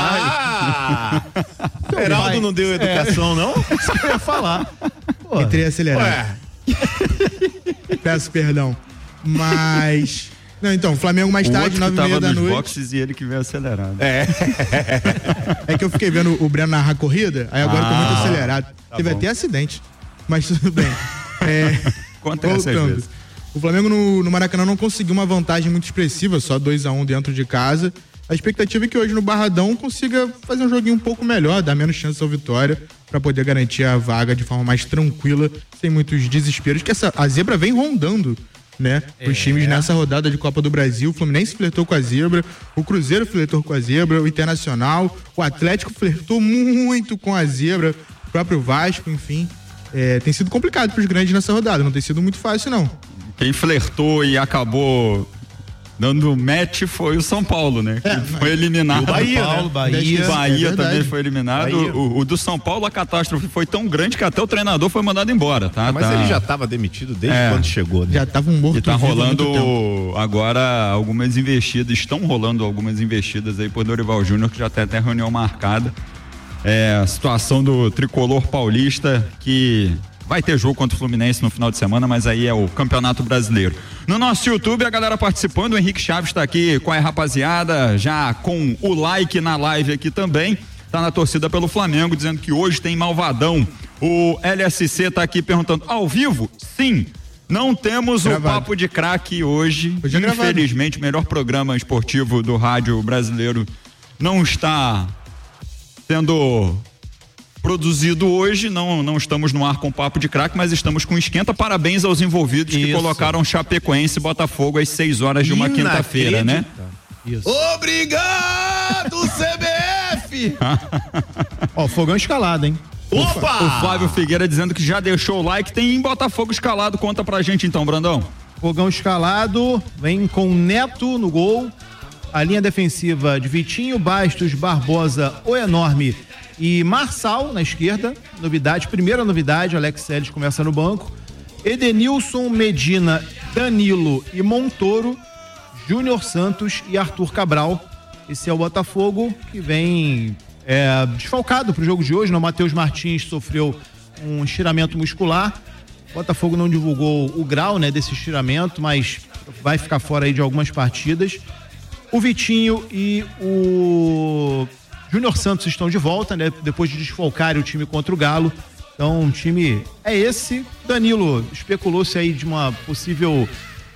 [SPEAKER 5] O Heraldo não deu educação, não? Isso que eu ia falar. Pô.
[SPEAKER 8] Entrei acelerado. Peço perdão. Mas... Não, então, Flamengo mais tarde, 9h30 da noite.
[SPEAKER 2] Boxes e ele que veio acelerado.
[SPEAKER 8] É que eu fiquei vendo o Breno narrar a corrida, aí agora eu tô muito acelerado. Teve
[SPEAKER 2] bom.
[SPEAKER 8] até acidente, mas tudo bem.
[SPEAKER 2] Acontece às vezes.
[SPEAKER 8] O Flamengo no Maracanã não conseguiu uma vantagem muito expressiva, só 2-1 dentro de casa. A expectativa é que hoje no Barradão consiga fazer um joguinho um pouco melhor, dar menos chance ao Vitória, para poder garantir a vaga de forma mais tranquila, sem muitos desesperos, que a zebra vem rondando, né? Os times nessa rodada de Copa do Brasil. O Fluminense flertou com a zebra, o Cruzeiro flertou com a zebra, o Internacional, o Atlético flertou muito com a zebra, o próprio Vasco, enfim. Tem sido complicado para os grandes nessa rodada, não tem sido muito fácil, não.
[SPEAKER 2] Quem flertou e acabou dando match foi o São Paulo, né? Que foi eliminado.
[SPEAKER 5] O Bahia,
[SPEAKER 2] Paulo,
[SPEAKER 5] né?
[SPEAKER 2] Bahia também foi eliminado.
[SPEAKER 5] Bahia.
[SPEAKER 2] O do São Paulo, a catástrofe foi tão grande que até o treinador foi mandado embora, tá?
[SPEAKER 5] Mas ele já estava demitido desde quando chegou, né?
[SPEAKER 8] Já estava um morto.
[SPEAKER 2] E tá rolando agora algumas investidas, estão rolando algumas investidas aí por Dorival Júnior, que já tem até reunião marcada. A situação do tricolor paulista, que vai ter jogo contra o Fluminense no final de semana, mas aí é o Campeonato Brasileiro. No nosso YouTube, a galera participando, o Henrique Chaves tá aqui com a rapaziada, já com o like na live aqui também, tá na torcida pelo Flamengo, dizendo que hoje tem Malvadão. O LSC tá aqui perguntando, ao vivo? Sim. Não temos o Papo de Craque hoje, infelizmente, o melhor programa esportivo do rádio brasileiro não está sendo produzido hoje, não estamos no ar com Papo de Craque, mas estamos com esquenta. Parabéns aos envolvidos que colocaram Chapecoense e Botafogo às 6 horas de uma quinta-feira, né?
[SPEAKER 5] Isso. Obrigado, CBF! Ó, fogão escalado, hein?
[SPEAKER 2] Opa! O Flávio Figueira dizendo que já deixou o like, tem Botafogo escalado. Conta pra gente então, Brandão.
[SPEAKER 9] Fogão escalado, vem com Neto no gol, a linha defensiva de Vitinho, Bastos, Barbosa, o Enorme e Marçal na esquerda. Primeira novidade, Alex Telles começa no banco. Edenilson, Medina, Danilo e Montoro, Júnior Santos e Arthur Cabral. Esse é o Botafogo que vem desfalcado pro jogo de hoje, né? O Matheus Martins sofreu um estiramento muscular. O Botafogo não divulgou o grau, né, desse estiramento, mas vai ficar fora aí de algumas partidas. O Vitinho e o Júnior Santos estão de volta, né? Depois de desfalcar o time contra o Galo. Então, o time é esse. Danilo especulou-se aí de uma possível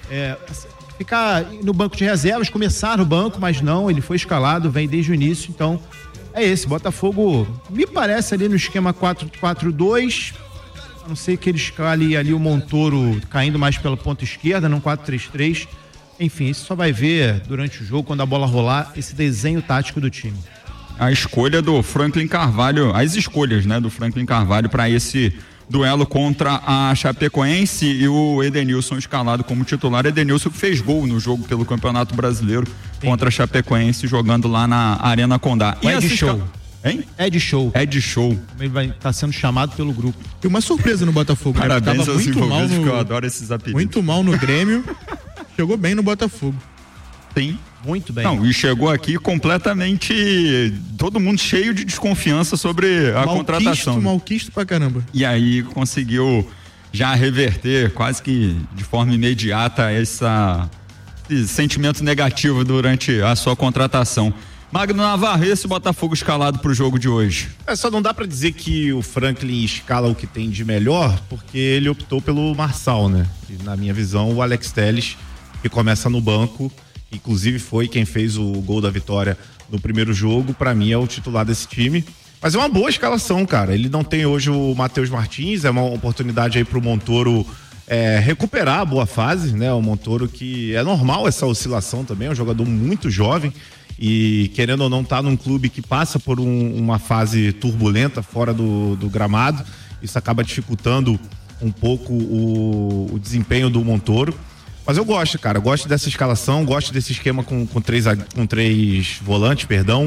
[SPEAKER 9] ficar no banco de reservas, começar no banco, mas não, ele foi escalado, vem desde o início. Então, é esse. Botafogo me parece ali no esquema 4-4-2. A não ser que ele escale ali o Montoro caindo mais pela ponta esquerda, não 4-3-3. Enfim, isso só vai ver durante o jogo, quando a bola rolar, esse desenho tático do time.
[SPEAKER 2] A escolha do Franklin Carvalho, as escolhas, né, do Franklin Carvalho para esse duelo contra a Chapecoense, e o Edenilson escalado como titular. Edenilson que fez gol no jogo pelo Campeonato Brasileiro contra a Chapecoense, jogando lá na Arena Condá.
[SPEAKER 9] É de show.
[SPEAKER 2] Hein?
[SPEAKER 9] É de show.
[SPEAKER 2] É de show.
[SPEAKER 9] Ele vai estar sendo chamado pelo grupo.
[SPEAKER 8] E uma surpresa no Botafogo.
[SPEAKER 2] Parabéns
[SPEAKER 8] tava
[SPEAKER 2] aos
[SPEAKER 8] muito mal
[SPEAKER 2] envolvidos, que eu adoro esses apelidos.
[SPEAKER 8] Muito mal no Grêmio. Chegou bem no Botafogo.
[SPEAKER 2] Sim.
[SPEAKER 9] Muito bem.
[SPEAKER 2] Não, e chegou aqui completamente, todo mundo cheio de desconfiança sobre a contratação.
[SPEAKER 8] Malquisto pra caramba.
[SPEAKER 2] E aí conseguiu já reverter quase que de forma imediata esse sentimento negativo durante a sua contratação. Magno Navarro, esse Botafogo escalado pro jogo de hoje?
[SPEAKER 5] Só não dá pra dizer que o Franklin escala o que tem de melhor, porque ele optou pelo Marçal, né? E, na minha visão, o Alex Telles, que começa no banco, inclusive foi quem fez o gol da vitória no primeiro jogo, pra mim é o titular desse time. Mas é uma boa escalação, cara. Ele não tem hoje o Matheus Martins, é uma oportunidade aí pro Montoro recuperar a boa fase, né? O Montoro, que é normal essa oscilação também, é um jogador muito jovem e, querendo ou não, tá num clube que passa por uma fase turbulenta fora do gramado. Isso acaba dificultando um pouco o desempenho do Montoro. Mas eu gosto, cara, gosto dessa escalação, gosto desse esquema com três volantes, perdão.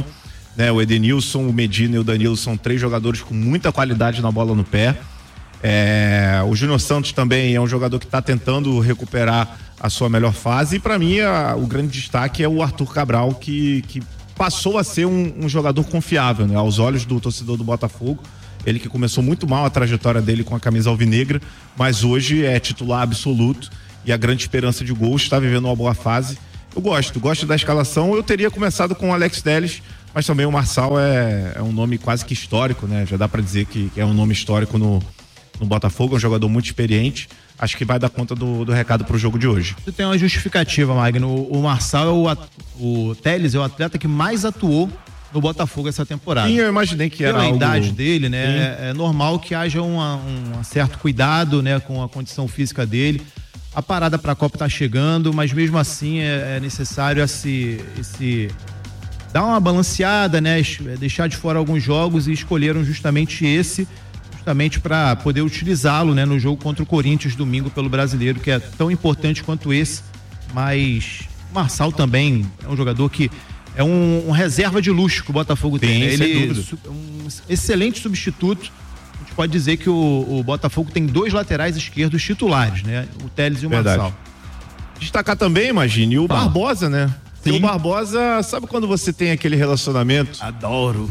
[SPEAKER 5] né? O Edenilson, o Medina e o Danilo são 3 jogadores com muita qualidade na bola no pé. O Júnior Santos também é um jogador que está tentando recuperar a sua melhor fase. E para mim o grande destaque é o Arthur Cabral, que passou a ser um jogador confiável, né? Aos olhos do torcedor do Botafogo. Ele que começou muito mal a trajetória dele com a camisa alvinegra, mas hoje é titular absoluto e a grande esperança de gols, está vivendo uma boa fase. Eu gosto da escalação. Eu teria começado com o Alex Telles, mas também o Marçal é um nome quase que histórico, né? Já dá para dizer que é um nome histórico no Botafogo, é um jogador muito experiente. Acho que vai dar conta do recado pro jogo de hoje.
[SPEAKER 9] Você tem uma justificativa, Magno. O Marçal o Telles é o atleta que mais atuou no Botafogo essa temporada.
[SPEAKER 5] Sim, eu imaginei que era
[SPEAKER 9] Pela
[SPEAKER 5] algo...
[SPEAKER 9] idade dele, né? É normal que haja um certo cuidado, né, com a condição física dele. A parada para a Copa tá chegando, mas mesmo assim é necessário dar uma balanceada, né? Deixar de fora alguns jogos e escolheram justamente para poder utilizá-lo, né, no jogo contra o Corinthians domingo pelo Brasileiro, que é tão importante quanto esse. Mas o Marçal também é um jogador que é um reserva de luxo que o Botafogo tem. Ele é um excelente substituto. A gente pode dizer que o Botafogo tem 2 laterais esquerdos titulares, né? O Telles e o Marçal.
[SPEAKER 5] Destacar também, imagine, o Barbosa, né? Sim. O Barbosa, sabe quando você tem aquele relacionamento?
[SPEAKER 9] Adoro.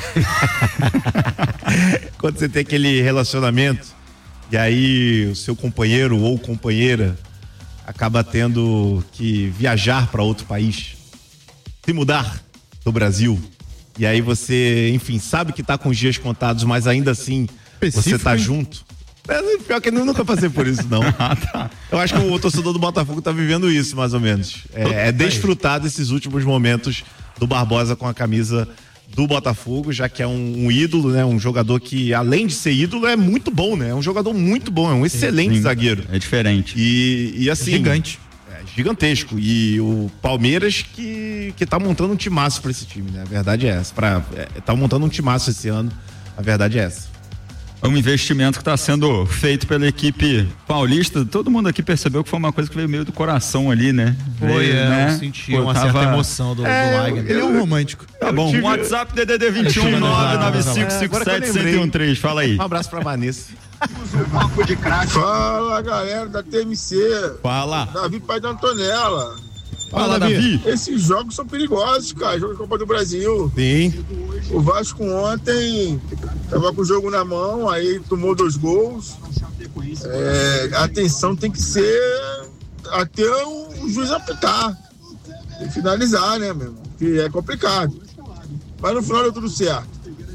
[SPEAKER 5] Quando você tem aquele relacionamento e aí o seu companheiro ou companheira acaba tendo que viajar para outro país, se mudar do Brasil, e aí você, enfim, sabe que tá com os dias contados, mas ainda assim você tá junto. Pior que eu nunca passei por isso, não. Eu acho que o torcedor do Botafogo tá vivendo isso, mais ou menos. É desfrutar desses últimos momentos do Barbosa com a camisa do Botafogo, já que é um ídolo, né? Um jogador que, além de ser ídolo, é muito bom, né? É um jogador muito bom, é um excelente zagueiro.
[SPEAKER 2] É diferente.
[SPEAKER 5] E assim...
[SPEAKER 2] Gigante.
[SPEAKER 5] Gigantesco. E o Palmeiras que tá montando um timaço pra esse time, né? A verdade é essa. Tá montando um timaço esse ano, a verdade é essa.
[SPEAKER 2] É um investimento que está sendo feito pela equipe paulista. Todo mundo aqui percebeu que foi uma coisa que veio meio do coração ali, né?
[SPEAKER 9] Foi,
[SPEAKER 2] né?
[SPEAKER 9] Eu senti uma certa emoção do Wagner.
[SPEAKER 8] Ele é um romântico.
[SPEAKER 2] Tá bom, WhatsApp DDD 21 99557-1013. Fala aí.
[SPEAKER 5] Um abraço pra Vanessa.
[SPEAKER 11] Fala, galera da TMC.
[SPEAKER 2] Fala.
[SPEAKER 11] Davi Pai da Antonella.
[SPEAKER 2] Fala, Davi.
[SPEAKER 11] Esses jogos são perigosos, cara. Jogo da Copa do Brasil.
[SPEAKER 5] Sim.
[SPEAKER 11] O Vasco ontem tava com o jogo na mão, aí tomou 2 gols. A atenção tem que ser até o juiz apitar. Tem que finalizar, né, meu? Que é complicado. Mas no final deu tudo certo.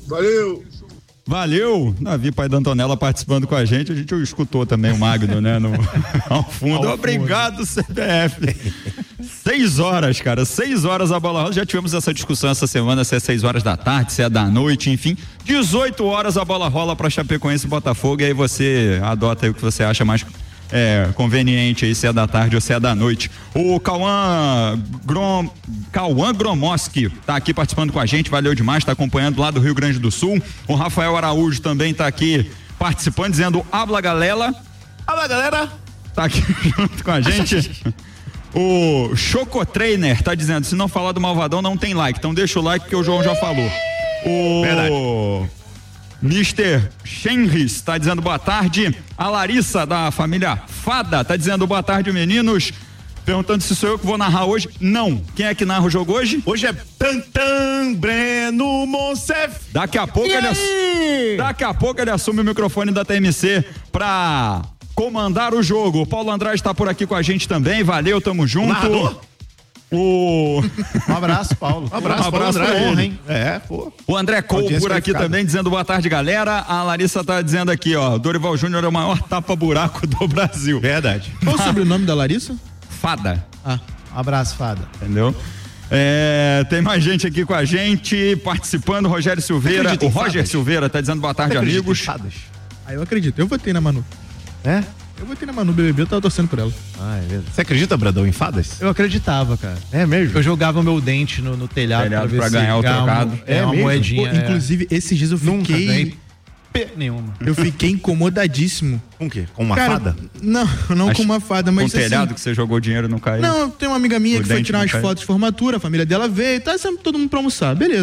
[SPEAKER 2] Valeu, Davi Pai da Antonella participando com a gente escutou também o Magno, né, ao fundo. Obrigado, CBF. 6 horas, cara, 6 horas a bola rola. Já tivemos essa discussão essa semana, se é 6 horas da tarde, se é da noite, enfim. 18 horas a bola rola pra Chapecoense e Botafogo, e aí você adota aí o que você acha mais conveniente aí, se é da tarde ou se é da noite. O Cauã Gromoski tá aqui participando com a gente, valeu demais, tá acompanhando lá do Rio Grande do Sul. O Rafael Araújo também tá aqui participando, dizendo habla galera. Tá aqui junto com a gente. O Choco Trainer tá dizendo, se não falar do Malvadão não tem like, então deixa o like que o João já falou. O Mr. Shenris tá dizendo boa tarde. A Larissa da família Fada tá dizendo boa tarde, meninos. Perguntando se sou eu que vou narrar hoje. Não. Quem é que narra o jogo hoje?
[SPEAKER 5] Hoje é Tantan Breno Monsef.
[SPEAKER 2] Daqui a pouco ele assume o microfone da TMC pra comandar o jogo. O Paulo Andrade tá por aqui com a gente também. Valeu, tamo junto. Um
[SPEAKER 9] abraço, Paulo.
[SPEAKER 5] Um abraço pra ele.
[SPEAKER 9] Hein?
[SPEAKER 2] O André Cole por aqui também, dizendo boa tarde, galera. A Larissa tá dizendo aqui, ó, Dorival Júnior é o maior tapa-buraco do Brasil.
[SPEAKER 5] Verdade.
[SPEAKER 8] Qual o sobrenome da Larissa?
[SPEAKER 2] Fada.
[SPEAKER 9] Abraço, Fada.
[SPEAKER 2] Entendeu? Tem mais gente aqui com a gente, participando, Rogério Silveira. O Roger Silveira tá dizendo boa tarde, amigos.
[SPEAKER 8] Eu acredito, eu votei na Manu. Eu votei na Manu BBB, eu tava torcendo por ela.
[SPEAKER 5] É mesmo. Você acredita, Bradão, em fadas?
[SPEAKER 9] Eu acreditava, cara.
[SPEAKER 5] É mesmo?
[SPEAKER 9] Eu jogava meu dente no telhado pra ver
[SPEAKER 2] pra ganhar o trocado.
[SPEAKER 9] Uma moedinha.
[SPEAKER 8] Inclusive, esses dias eu fiquei...
[SPEAKER 9] Nenhuma.
[SPEAKER 8] Eu fiquei incomodadíssimo.
[SPEAKER 5] Com o quê? Com uma fada?
[SPEAKER 8] Não com uma fada, mas
[SPEAKER 2] com telhado que você jogou dinheiro não caiu?
[SPEAKER 8] Não, tem uma amiga minha que foi tirar umas fotos de formatura, a família dela veio, tá sempre todo mundo pra almoçar, beleza.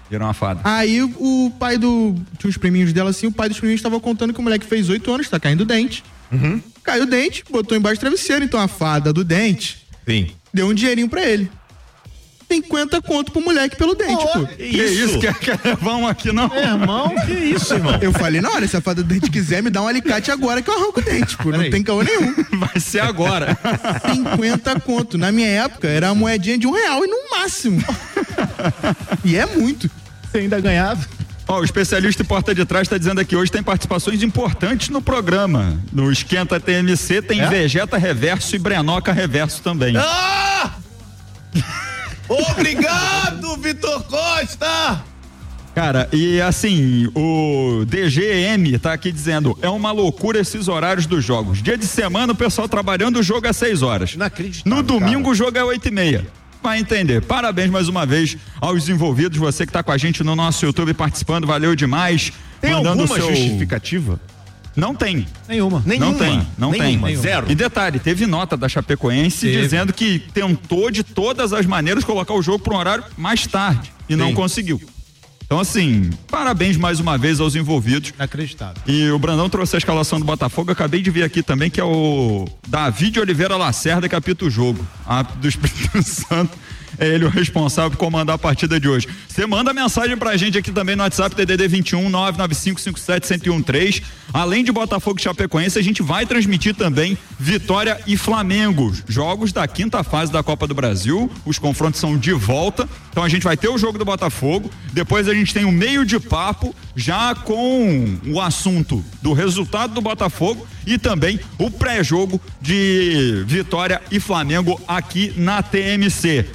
[SPEAKER 2] Virou uma fada.
[SPEAKER 8] Aí o pai tinha os priminhos dela assim, o pai dos priminhos tava contando que o moleque fez 8 anos, tá caindo o dente. Caiu o dente, botou embaixo do travesseiro, então a fada do dente deu um dinheirinho pra ele. 50 conto pro moleque pelo dente, pô.
[SPEAKER 2] Que isso? Quer levar um aqui, não?
[SPEAKER 9] Irmão, que isso, irmão?
[SPEAKER 8] Eu falei, na hora, se a fada do dente quiser, me dá um alicate agora que eu arranco o dente, pô. Não tem caô nenhum.
[SPEAKER 2] Vai ser agora.
[SPEAKER 8] 50 conto. Na minha época, era uma moedinha de R$1 e no máximo. E é muito.
[SPEAKER 9] Você ainda ganhava?
[SPEAKER 2] Ó, o especialista em porta de trás está dizendo aqui, hoje tem participações importantes no programa. No Esquenta TMC tem Vegeta Reverso e Brenoca Reverso também.
[SPEAKER 5] Obrigado, Vitor Costa!
[SPEAKER 2] Cara, e assim, o DGM tá aqui dizendo, é uma loucura esses horários dos jogos. Dia de semana o pessoal trabalhando, o jogo é 6 horas.
[SPEAKER 5] Inacreditável,
[SPEAKER 2] no domingo
[SPEAKER 5] cara.
[SPEAKER 2] O jogo é 8h30. Vai entender. Parabéns mais uma vez aos envolvidos, você que tá com a gente no nosso YouTube participando, valeu demais.
[SPEAKER 5] Tem alguma justificativa?
[SPEAKER 2] Não tem.
[SPEAKER 9] Nenhuma.
[SPEAKER 2] Não tem.
[SPEAKER 5] Zero.
[SPEAKER 2] E detalhe, teve nota da Chapecoense dizendo que tentou de todas as maneiras colocar o jogo para um horário mais tarde e não conseguiu. Então, assim, parabéns mais uma vez aos envolvidos.
[SPEAKER 9] Inacreditável.
[SPEAKER 2] E o Brandão trouxe a escalação do Botafogo, acabei de ver aqui também, que é o David Oliveira Lacerda que apita o jogo. Do Espírito Santo. É ele o responsável por comandar a partida de hoje. Você manda mensagem pra gente aqui também no WhatsApp DDD 21 995571013. Além de Botafogo e Chapecoense, a gente vai transmitir também Vitória e Flamengo, jogos da 5ª fase da Copa do Brasil. Os confrontos são de volta. Então a gente vai ter o jogo do Botafogo. Depois a gente tem um meio de papo já com o assunto do resultado do Botafogo e também o pré-jogo de Vitória e Flamengo aqui na TMC.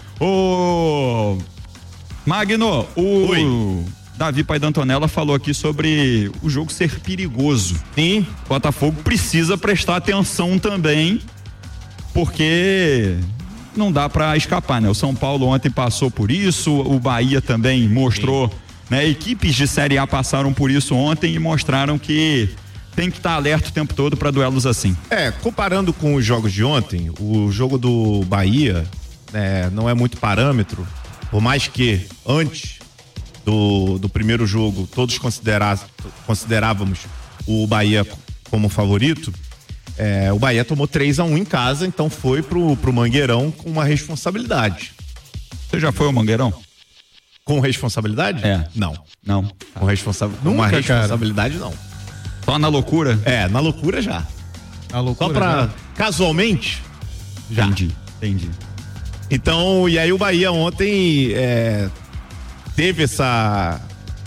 [SPEAKER 2] Ô Magno, o Davi Pai da Antonella falou aqui sobre o jogo ser perigoso.
[SPEAKER 5] Sim.
[SPEAKER 2] O Botafogo precisa prestar atenção também, porque não dá pra escapar, né? O São Paulo ontem passou por isso, o Bahia também mostrou, né? Equipes de Série A passaram por isso ontem e mostraram que tem que estar alerta o tempo todo para duelos assim.
[SPEAKER 5] Comparando com os jogos de ontem, o jogo do Bahia não é muito parâmetro, por mais que antes do primeiro jogo todos considerávamos o Bahia como favorito. O Bahia tomou 3-1 em casa, então foi pro Mangueirão com uma responsabilidade.
[SPEAKER 2] Você já foi ao Mangueirão?
[SPEAKER 5] Com responsabilidade? Não. Com uma responsabilidade, não.
[SPEAKER 2] Só na loucura?
[SPEAKER 5] Na loucura já. Só pra casualmente, já.
[SPEAKER 2] Entendi.
[SPEAKER 5] Então, e aí o Bahia ontem teve essa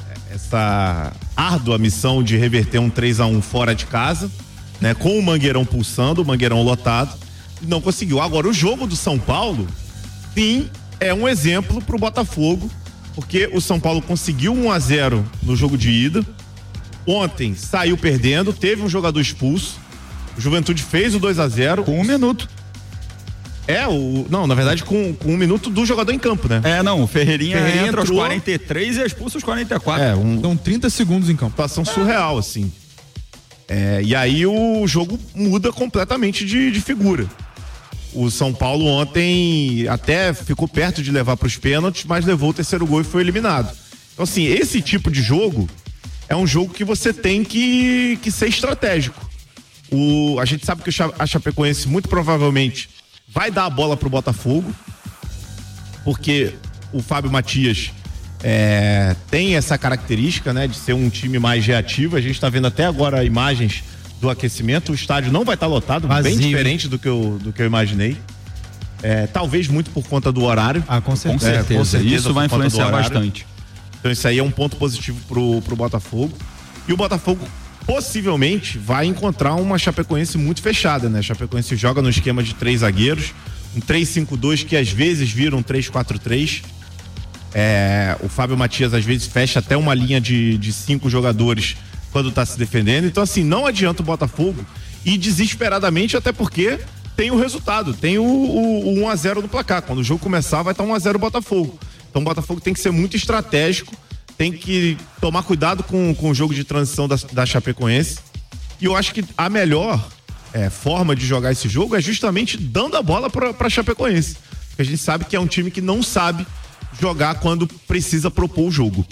[SPEAKER 5] árdua missão de reverter um 3-1 fora de casa, né? Com o Mangueirão pulsando, o Mangueirão lotado, não conseguiu. Agora, o jogo do São Paulo, sim, é um exemplo pro Botafogo, porque o São Paulo conseguiu 1-0 no jogo de ida, ontem saiu perdendo, teve um jogador expulso, o Juventude fez o 2-0.
[SPEAKER 2] Com 1 minuto.
[SPEAKER 5] Não, na verdade com 1 minuto do jogador em campo, né?
[SPEAKER 2] O Ferreirinha entra aos 43 e é expulso aos 44.
[SPEAKER 8] São 30 segundos em campo.
[SPEAKER 5] Situação surreal, assim. E aí o jogo muda completamente de figura. O São Paulo ontem até ficou perto de levar para os pênaltis, mas levou o terceiro gol e foi eliminado. Então, assim, esse tipo de jogo é um jogo que você tem que ser estratégico. A gente sabe que a Chapecoense muito provavelmente vai dar a bola pro Botafogo, porque o Fábio Matias tem essa característica, né, de ser um time mais reativo. A gente tá vendo até agora imagens do aquecimento, o estádio não vai estar lotado, vazio, bem diferente do que eu imaginei. Talvez muito por conta do horário.
[SPEAKER 8] Com certeza.
[SPEAKER 5] Com certeza
[SPEAKER 2] isso vai influenciar bastante.
[SPEAKER 5] Então isso aí é um ponto positivo pro Botafogo. E o Botafogo possivelmente vai encontrar uma Chapecoense muito fechada, né? A Chapecoense joga no esquema de 3 zagueiros, um 3-5-2 que às vezes vira um 3-4-3. O Fábio Matias às vezes fecha até uma linha de 5 jogadores quando tá se defendendo. Então, assim, não adianta o Botafogo ir desesperadamente, até porque tem o resultado, tem o 1-0 no placar. Quando o jogo começar, vai estar 1-0 o Botafogo. Então o Botafogo tem que ser muito estratégico, tem que tomar cuidado com o jogo de transição da Chapecoense. E eu acho que a melhor forma de jogar esse jogo é justamente dando a bola pra Chapecoense. Porque a gente sabe que é um time que não sabe jogar quando precisa propor o jogo.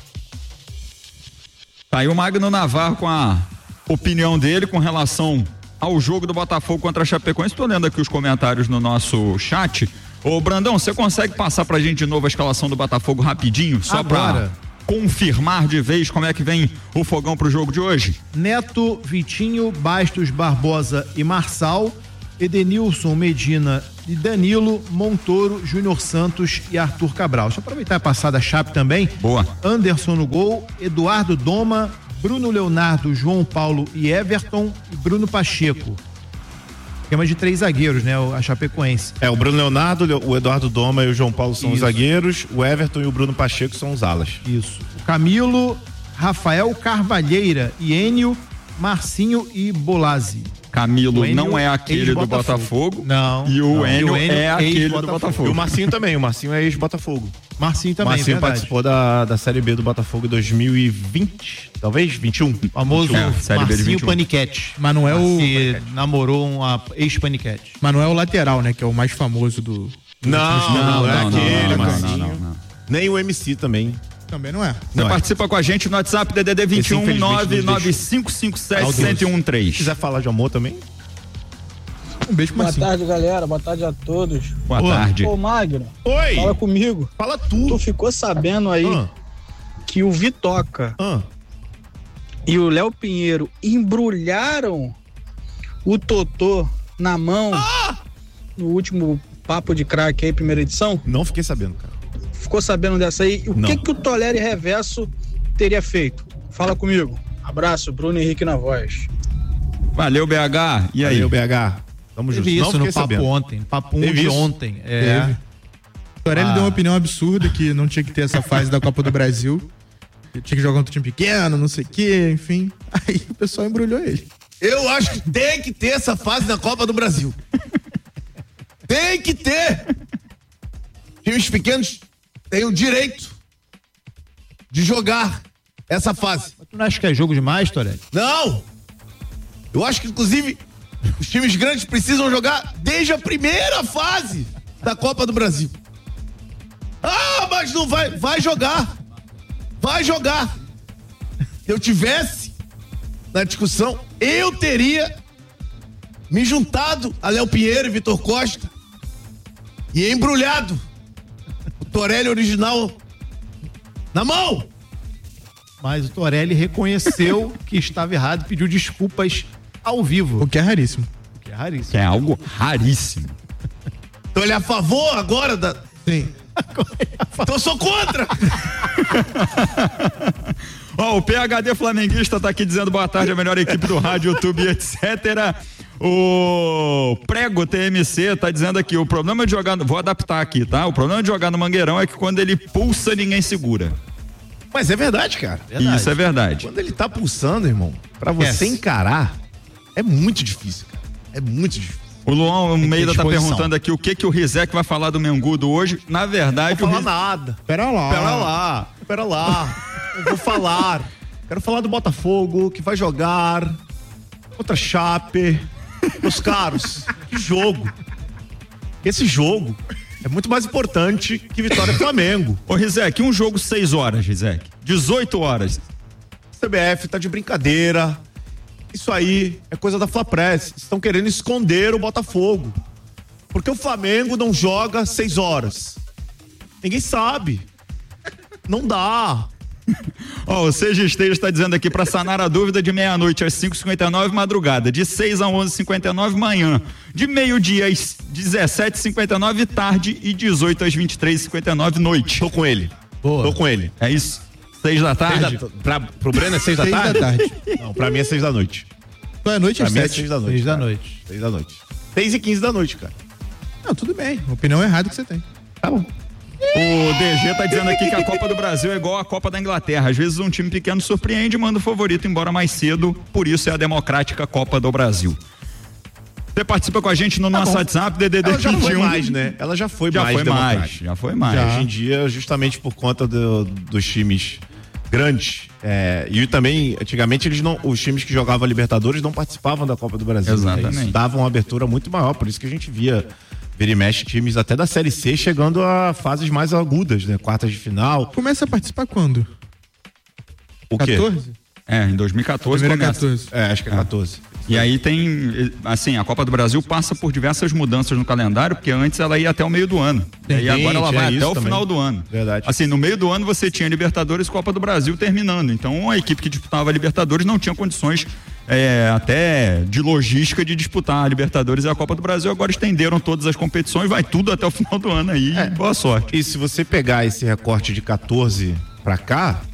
[SPEAKER 2] Tá aí o Magno Navarro com a opinião dele com relação ao jogo do Botafogo contra a Chapecoense. Estou lendo aqui os comentários no nosso chat. Ô Brandão, você consegue passar pra gente de novo a escalação do Botafogo rapidinho? Só
[SPEAKER 9] Agora.
[SPEAKER 2] pra confirmar de vez como é que vem o fogão pro jogo de hoje?
[SPEAKER 9] Neto, Vitinho, Bastos, Barbosa e Marçal, Edenilson, Medina e Danilo, Montoro, Júnior Santos e Arthur Cabral. Deixa eu aproveitar e passar da Chape também.
[SPEAKER 2] Boa.
[SPEAKER 9] Anderson no gol, Eduardo Doma, Bruno Leonardo, João Paulo e Everton e Bruno Pacheco. Esquema de 3 zagueiros, né? A Chapecoense.
[SPEAKER 5] O Bruno Leonardo, o Eduardo Doma e o João Paulo são os
[SPEAKER 9] Isso.
[SPEAKER 5] zagueiros, o Everton e o Bruno Pacheco são os alas.
[SPEAKER 9] Isso. O Camilo, Rafael Carvalheira, Enio, Marcinho e Bolazzi.
[SPEAKER 2] Camilo
[SPEAKER 9] O Enio,
[SPEAKER 2] não é aquele do
[SPEAKER 9] ex-Botafogo.
[SPEAKER 2] Botafogo.
[SPEAKER 9] Não.
[SPEAKER 2] E o
[SPEAKER 9] Não.
[SPEAKER 2] Enio
[SPEAKER 9] E o Enio,
[SPEAKER 2] é aquele do
[SPEAKER 9] ex-Botafogo.
[SPEAKER 2] Botafogo.
[SPEAKER 5] E o Marcinho também, o Marcinho é ex-Botafogo.
[SPEAKER 9] Marcinho também,
[SPEAKER 5] Marcinho
[SPEAKER 9] verdade.
[SPEAKER 5] participou da Série B do Botafogo em 2020, talvez? 21?
[SPEAKER 9] Famoso
[SPEAKER 2] Série B de
[SPEAKER 9] Marcinho
[SPEAKER 2] 21.
[SPEAKER 9] Paniquete.
[SPEAKER 8] Mas não é o.
[SPEAKER 9] Que namorou uma ex-Paniquete.
[SPEAKER 8] Mas não é o lateral, né? Que é o mais famoso do.
[SPEAKER 5] Não, é aquele,
[SPEAKER 2] não,
[SPEAKER 5] Marcinho.
[SPEAKER 2] não.
[SPEAKER 5] Nem o MC também.
[SPEAKER 8] Também não é.
[SPEAKER 2] Você participa com a gente no WhatsApp DDD 21 99557
[SPEAKER 5] Se
[SPEAKER 2] 1013.
[SPEAKER 5] quiser falar de amor também?
[SPEAKER 8] Um beijo pra
[SPEAKER 12] Boa
[SPEAKER 8] Marcinho.
[SPEAKER 12] tarde, galera. Boa tarde a todos.
[SPEAKER 2] Boa tarde.
[SPEAKER 12] Ô, Magno.
[SPEAKER 5] Oi.
[SPEAKER 12] Fala comigo.
[SPEAKER 5] Fala tu.
[SPEAKER 12] Tu ficou sabendo aí que o Vitoca e o Léo Pinheiro embrulharam o Totô na mão no último Papo de Craque aí, primeira edição?
[SPEAKER 5] Não fiquei sabendo, cara.
[SPEAKER 12] Ficou sabendo dessa aí? O que o Toleri Reverso teria feito? Fala comigo. Abraço, Bruno Henrique na voz.
[SPEAKER 2] Valeu, BH. E aí?
[SPEAKER 5] Valeu, BH. Tamo junto.
[SPEAKER 9] Teve
[SPEAKER 5] Não
[SPEAKER 9] isso no
[SPEAKER 5] fiquei
[SPEAKER 9] papo
[SPEAKER 5] sabendo.
[SPEAKER 9] ontem. Papo 1
[SPEAKER 5] Teve
[SPEAKER 9] de
[SPEAKER 5] isso?
[SPEAKER 9] ontem.
[SPEAKER 8] Teve. O Torelli deu uma opinião absurda que não tinha que ter essa fase da Copa do Brasil. Que tinha que jogar contra um time pequeno, não sei o quê, enfim. Aí o pessoal embrulhou ele.
[SPEAKER 5] Eu acho que tem que ter essa fase na Copa do Brasil. Tem que ter. Times pequenos têm o direito de jogar essa fase.
[SPEAKER 9] Tu não acha que é jogo demais, Torelli?
[SPEAKER 5] Não! Eu acho que, inclusive, os times grandes precisam jogar desde a primeira fase da Copa do Brasil. Ah, mas não vai. Vai jogar. Vai jogar. Se eu tivesse na discussão, eu teria me juntado a Léo Pinheiro e Vitor Costa e embrulhado o Torelli original na mão.
[SPEAKER 9] Mas o Torelli reconheceu que estava errado e pediu desculpas ao vivo.
[SPEAKER 8] O que é raríssimo.
[SPEAKER 9] O que é raríssimo.
[SPEAKER 2] Que é algo raríssimo.
[SPEAKER 5] Então ele é a favor agora da...
[SPEAKER 8] Sim.
[SPEAKER 5] Então eu sou contra.
[SPEAKER 2] Ó, o PHD flamenguista tá aqui dizendo boa tarde, a melhor equipe do rádio, YouTube, etc. O Prego TMC tá dizendo aqui, o problema de jogar, vou adaptar aqui, tá? O problema de jogar no Mangueirão é que quando ele pulsa, ninguém segura.
[SPEAKER 5] Mas é verdade, cara.
[SPEAKER 2] Isso é verdade.
[SPEAKER 5] Quando ele tá pulsando, irmão, pra você encarar, é muito difícil, cara. É muito difícil.
[SPEAKER 2] O Luan Almeida tá
[SPEAKER 5] disposição.
[SPEAKER 2] perguntando aqui o que o Rizek vai falar do Mengudo hoje. Na verdade,
[SPEAKER 5] Não
[SPEAKER 2] o
[SPEAKER 5] vou falar nada.
[SPEAKER 8] Pera lá.
[SPEAKER 5] Pera lá. Eu vou falar. Quero falar do Botafogo, que vai jogar contra Chape. Meus caros, que jogo. Esse jogo é muito mais importante que Vitória e Flamengo.
[SPEAKER 2] Ô Rizek, um jogo 6 horas, Rizek. 18 horas.
[SPEAKER 5] CBF tá de brincadeira. Isso aí é coisa da Flapress. Estão querendo esconder o Botafogo. Porque o Flamengo não joga 6 horas. Ninguém sabe. Não dá.
[SPEAKER 2] Ó, o Seja Esteja está dizendo aqui para sanar a dúvida de meia-noite às 5h59 madrugada, de 6 a 11h59 manhã, de meio-dia às 17h59 tarde e 18 às 23h59 noite.
[SPEAKER 5] Tô com ele. Tô com ele.
[SPEAKER 2] É isso? 6 da tarde?
[SPEAKER 5] Pro Breno é 6 da
[SPEAKER 8] 6
[SPEAKER 5] tarde?
[SPEAKER 8] da tarde.
[SPEAKER 5] Não, pra mim é 6 da noite.
[SPEAKER 8] Foi à noite
[SPEAKER 5] Pra
[SPEAKER 8] às
[SPEAKER 5] mim é
[SPEAKER 8] 7.
[SPEAKER 5] 6 da noite.
[SPEAKER 9] 6 da
[SPEAKER 5] cara.
[SPEAKER 9] noite.
[SPEAKER 5] 6 da noite. 6h15 da noite, cara.
[SPEAKER 8] Não, tudo bem. Opinião errada que você tem.
[SPEAKER 5] Tá bom.
[SPEAKER 2] O DG tá dizendo aqui que a Copa do Brasil é igual a Copa da Inglaterra. Às vezes um time pequeno surpreende e manda o favorito embora mais cedo. Por isso é a democrática Copa do Brasil. Você participa com a gente no nosso WhatsApp, DDD
[SPEAKER 5] Ela já
[SPEAKER 2] 21.
[SPEAKER 5] foi mais, né? Ela já foi mais democrática.
[SPEAKER 2] Já foi mais.
[SPEAKER 5] Hoje em dia, justamente por conta dos times grandes. E também, antigamente, os times que jogavam a Libertadores não participavam da Copa do Brasil.
[SPEAKER 2] Exatamente.
[SPEAKER 5] Eles davam uma abertura muito maior, por isso que a gente via Vira e mexe times até da Série C chegando a fases mais agudas, né? Quartas de final.
[SPEAKER 8] Começa a participar quando?
[SPEAKER 5] O quê?
[SPEAKER 8] 14?
[SPEAKER 2] Em 2014
[SPEAKER 8] Primeira
[SPEAKER 2] começa.
[SPEAKER 8] 14.
[SPEAKER 5] Acho que é 14.
[SPEAKER 2] E aí tem, assim, a Copa do Brasil passa por diversas mudanças no calendário, porque antes ela ia até o meio do ano. E agora ela vai até o final do ano.
[SPEAKER 5] Verdade.
[SPEAKER 2] Assim, no meio do ano você tinha Libertadores e Copa do Brasil terminando. Então a equipe que disputava a Libertadores não tinha condições até de logística de disputar a Libertadores e a Copa do Brasil. Agora estenderam todas as competições, vai tudo até o final do ano aí. Boa sorte.
[SPEAKER 5] E se você pegar esse recorte de 14 pra cá,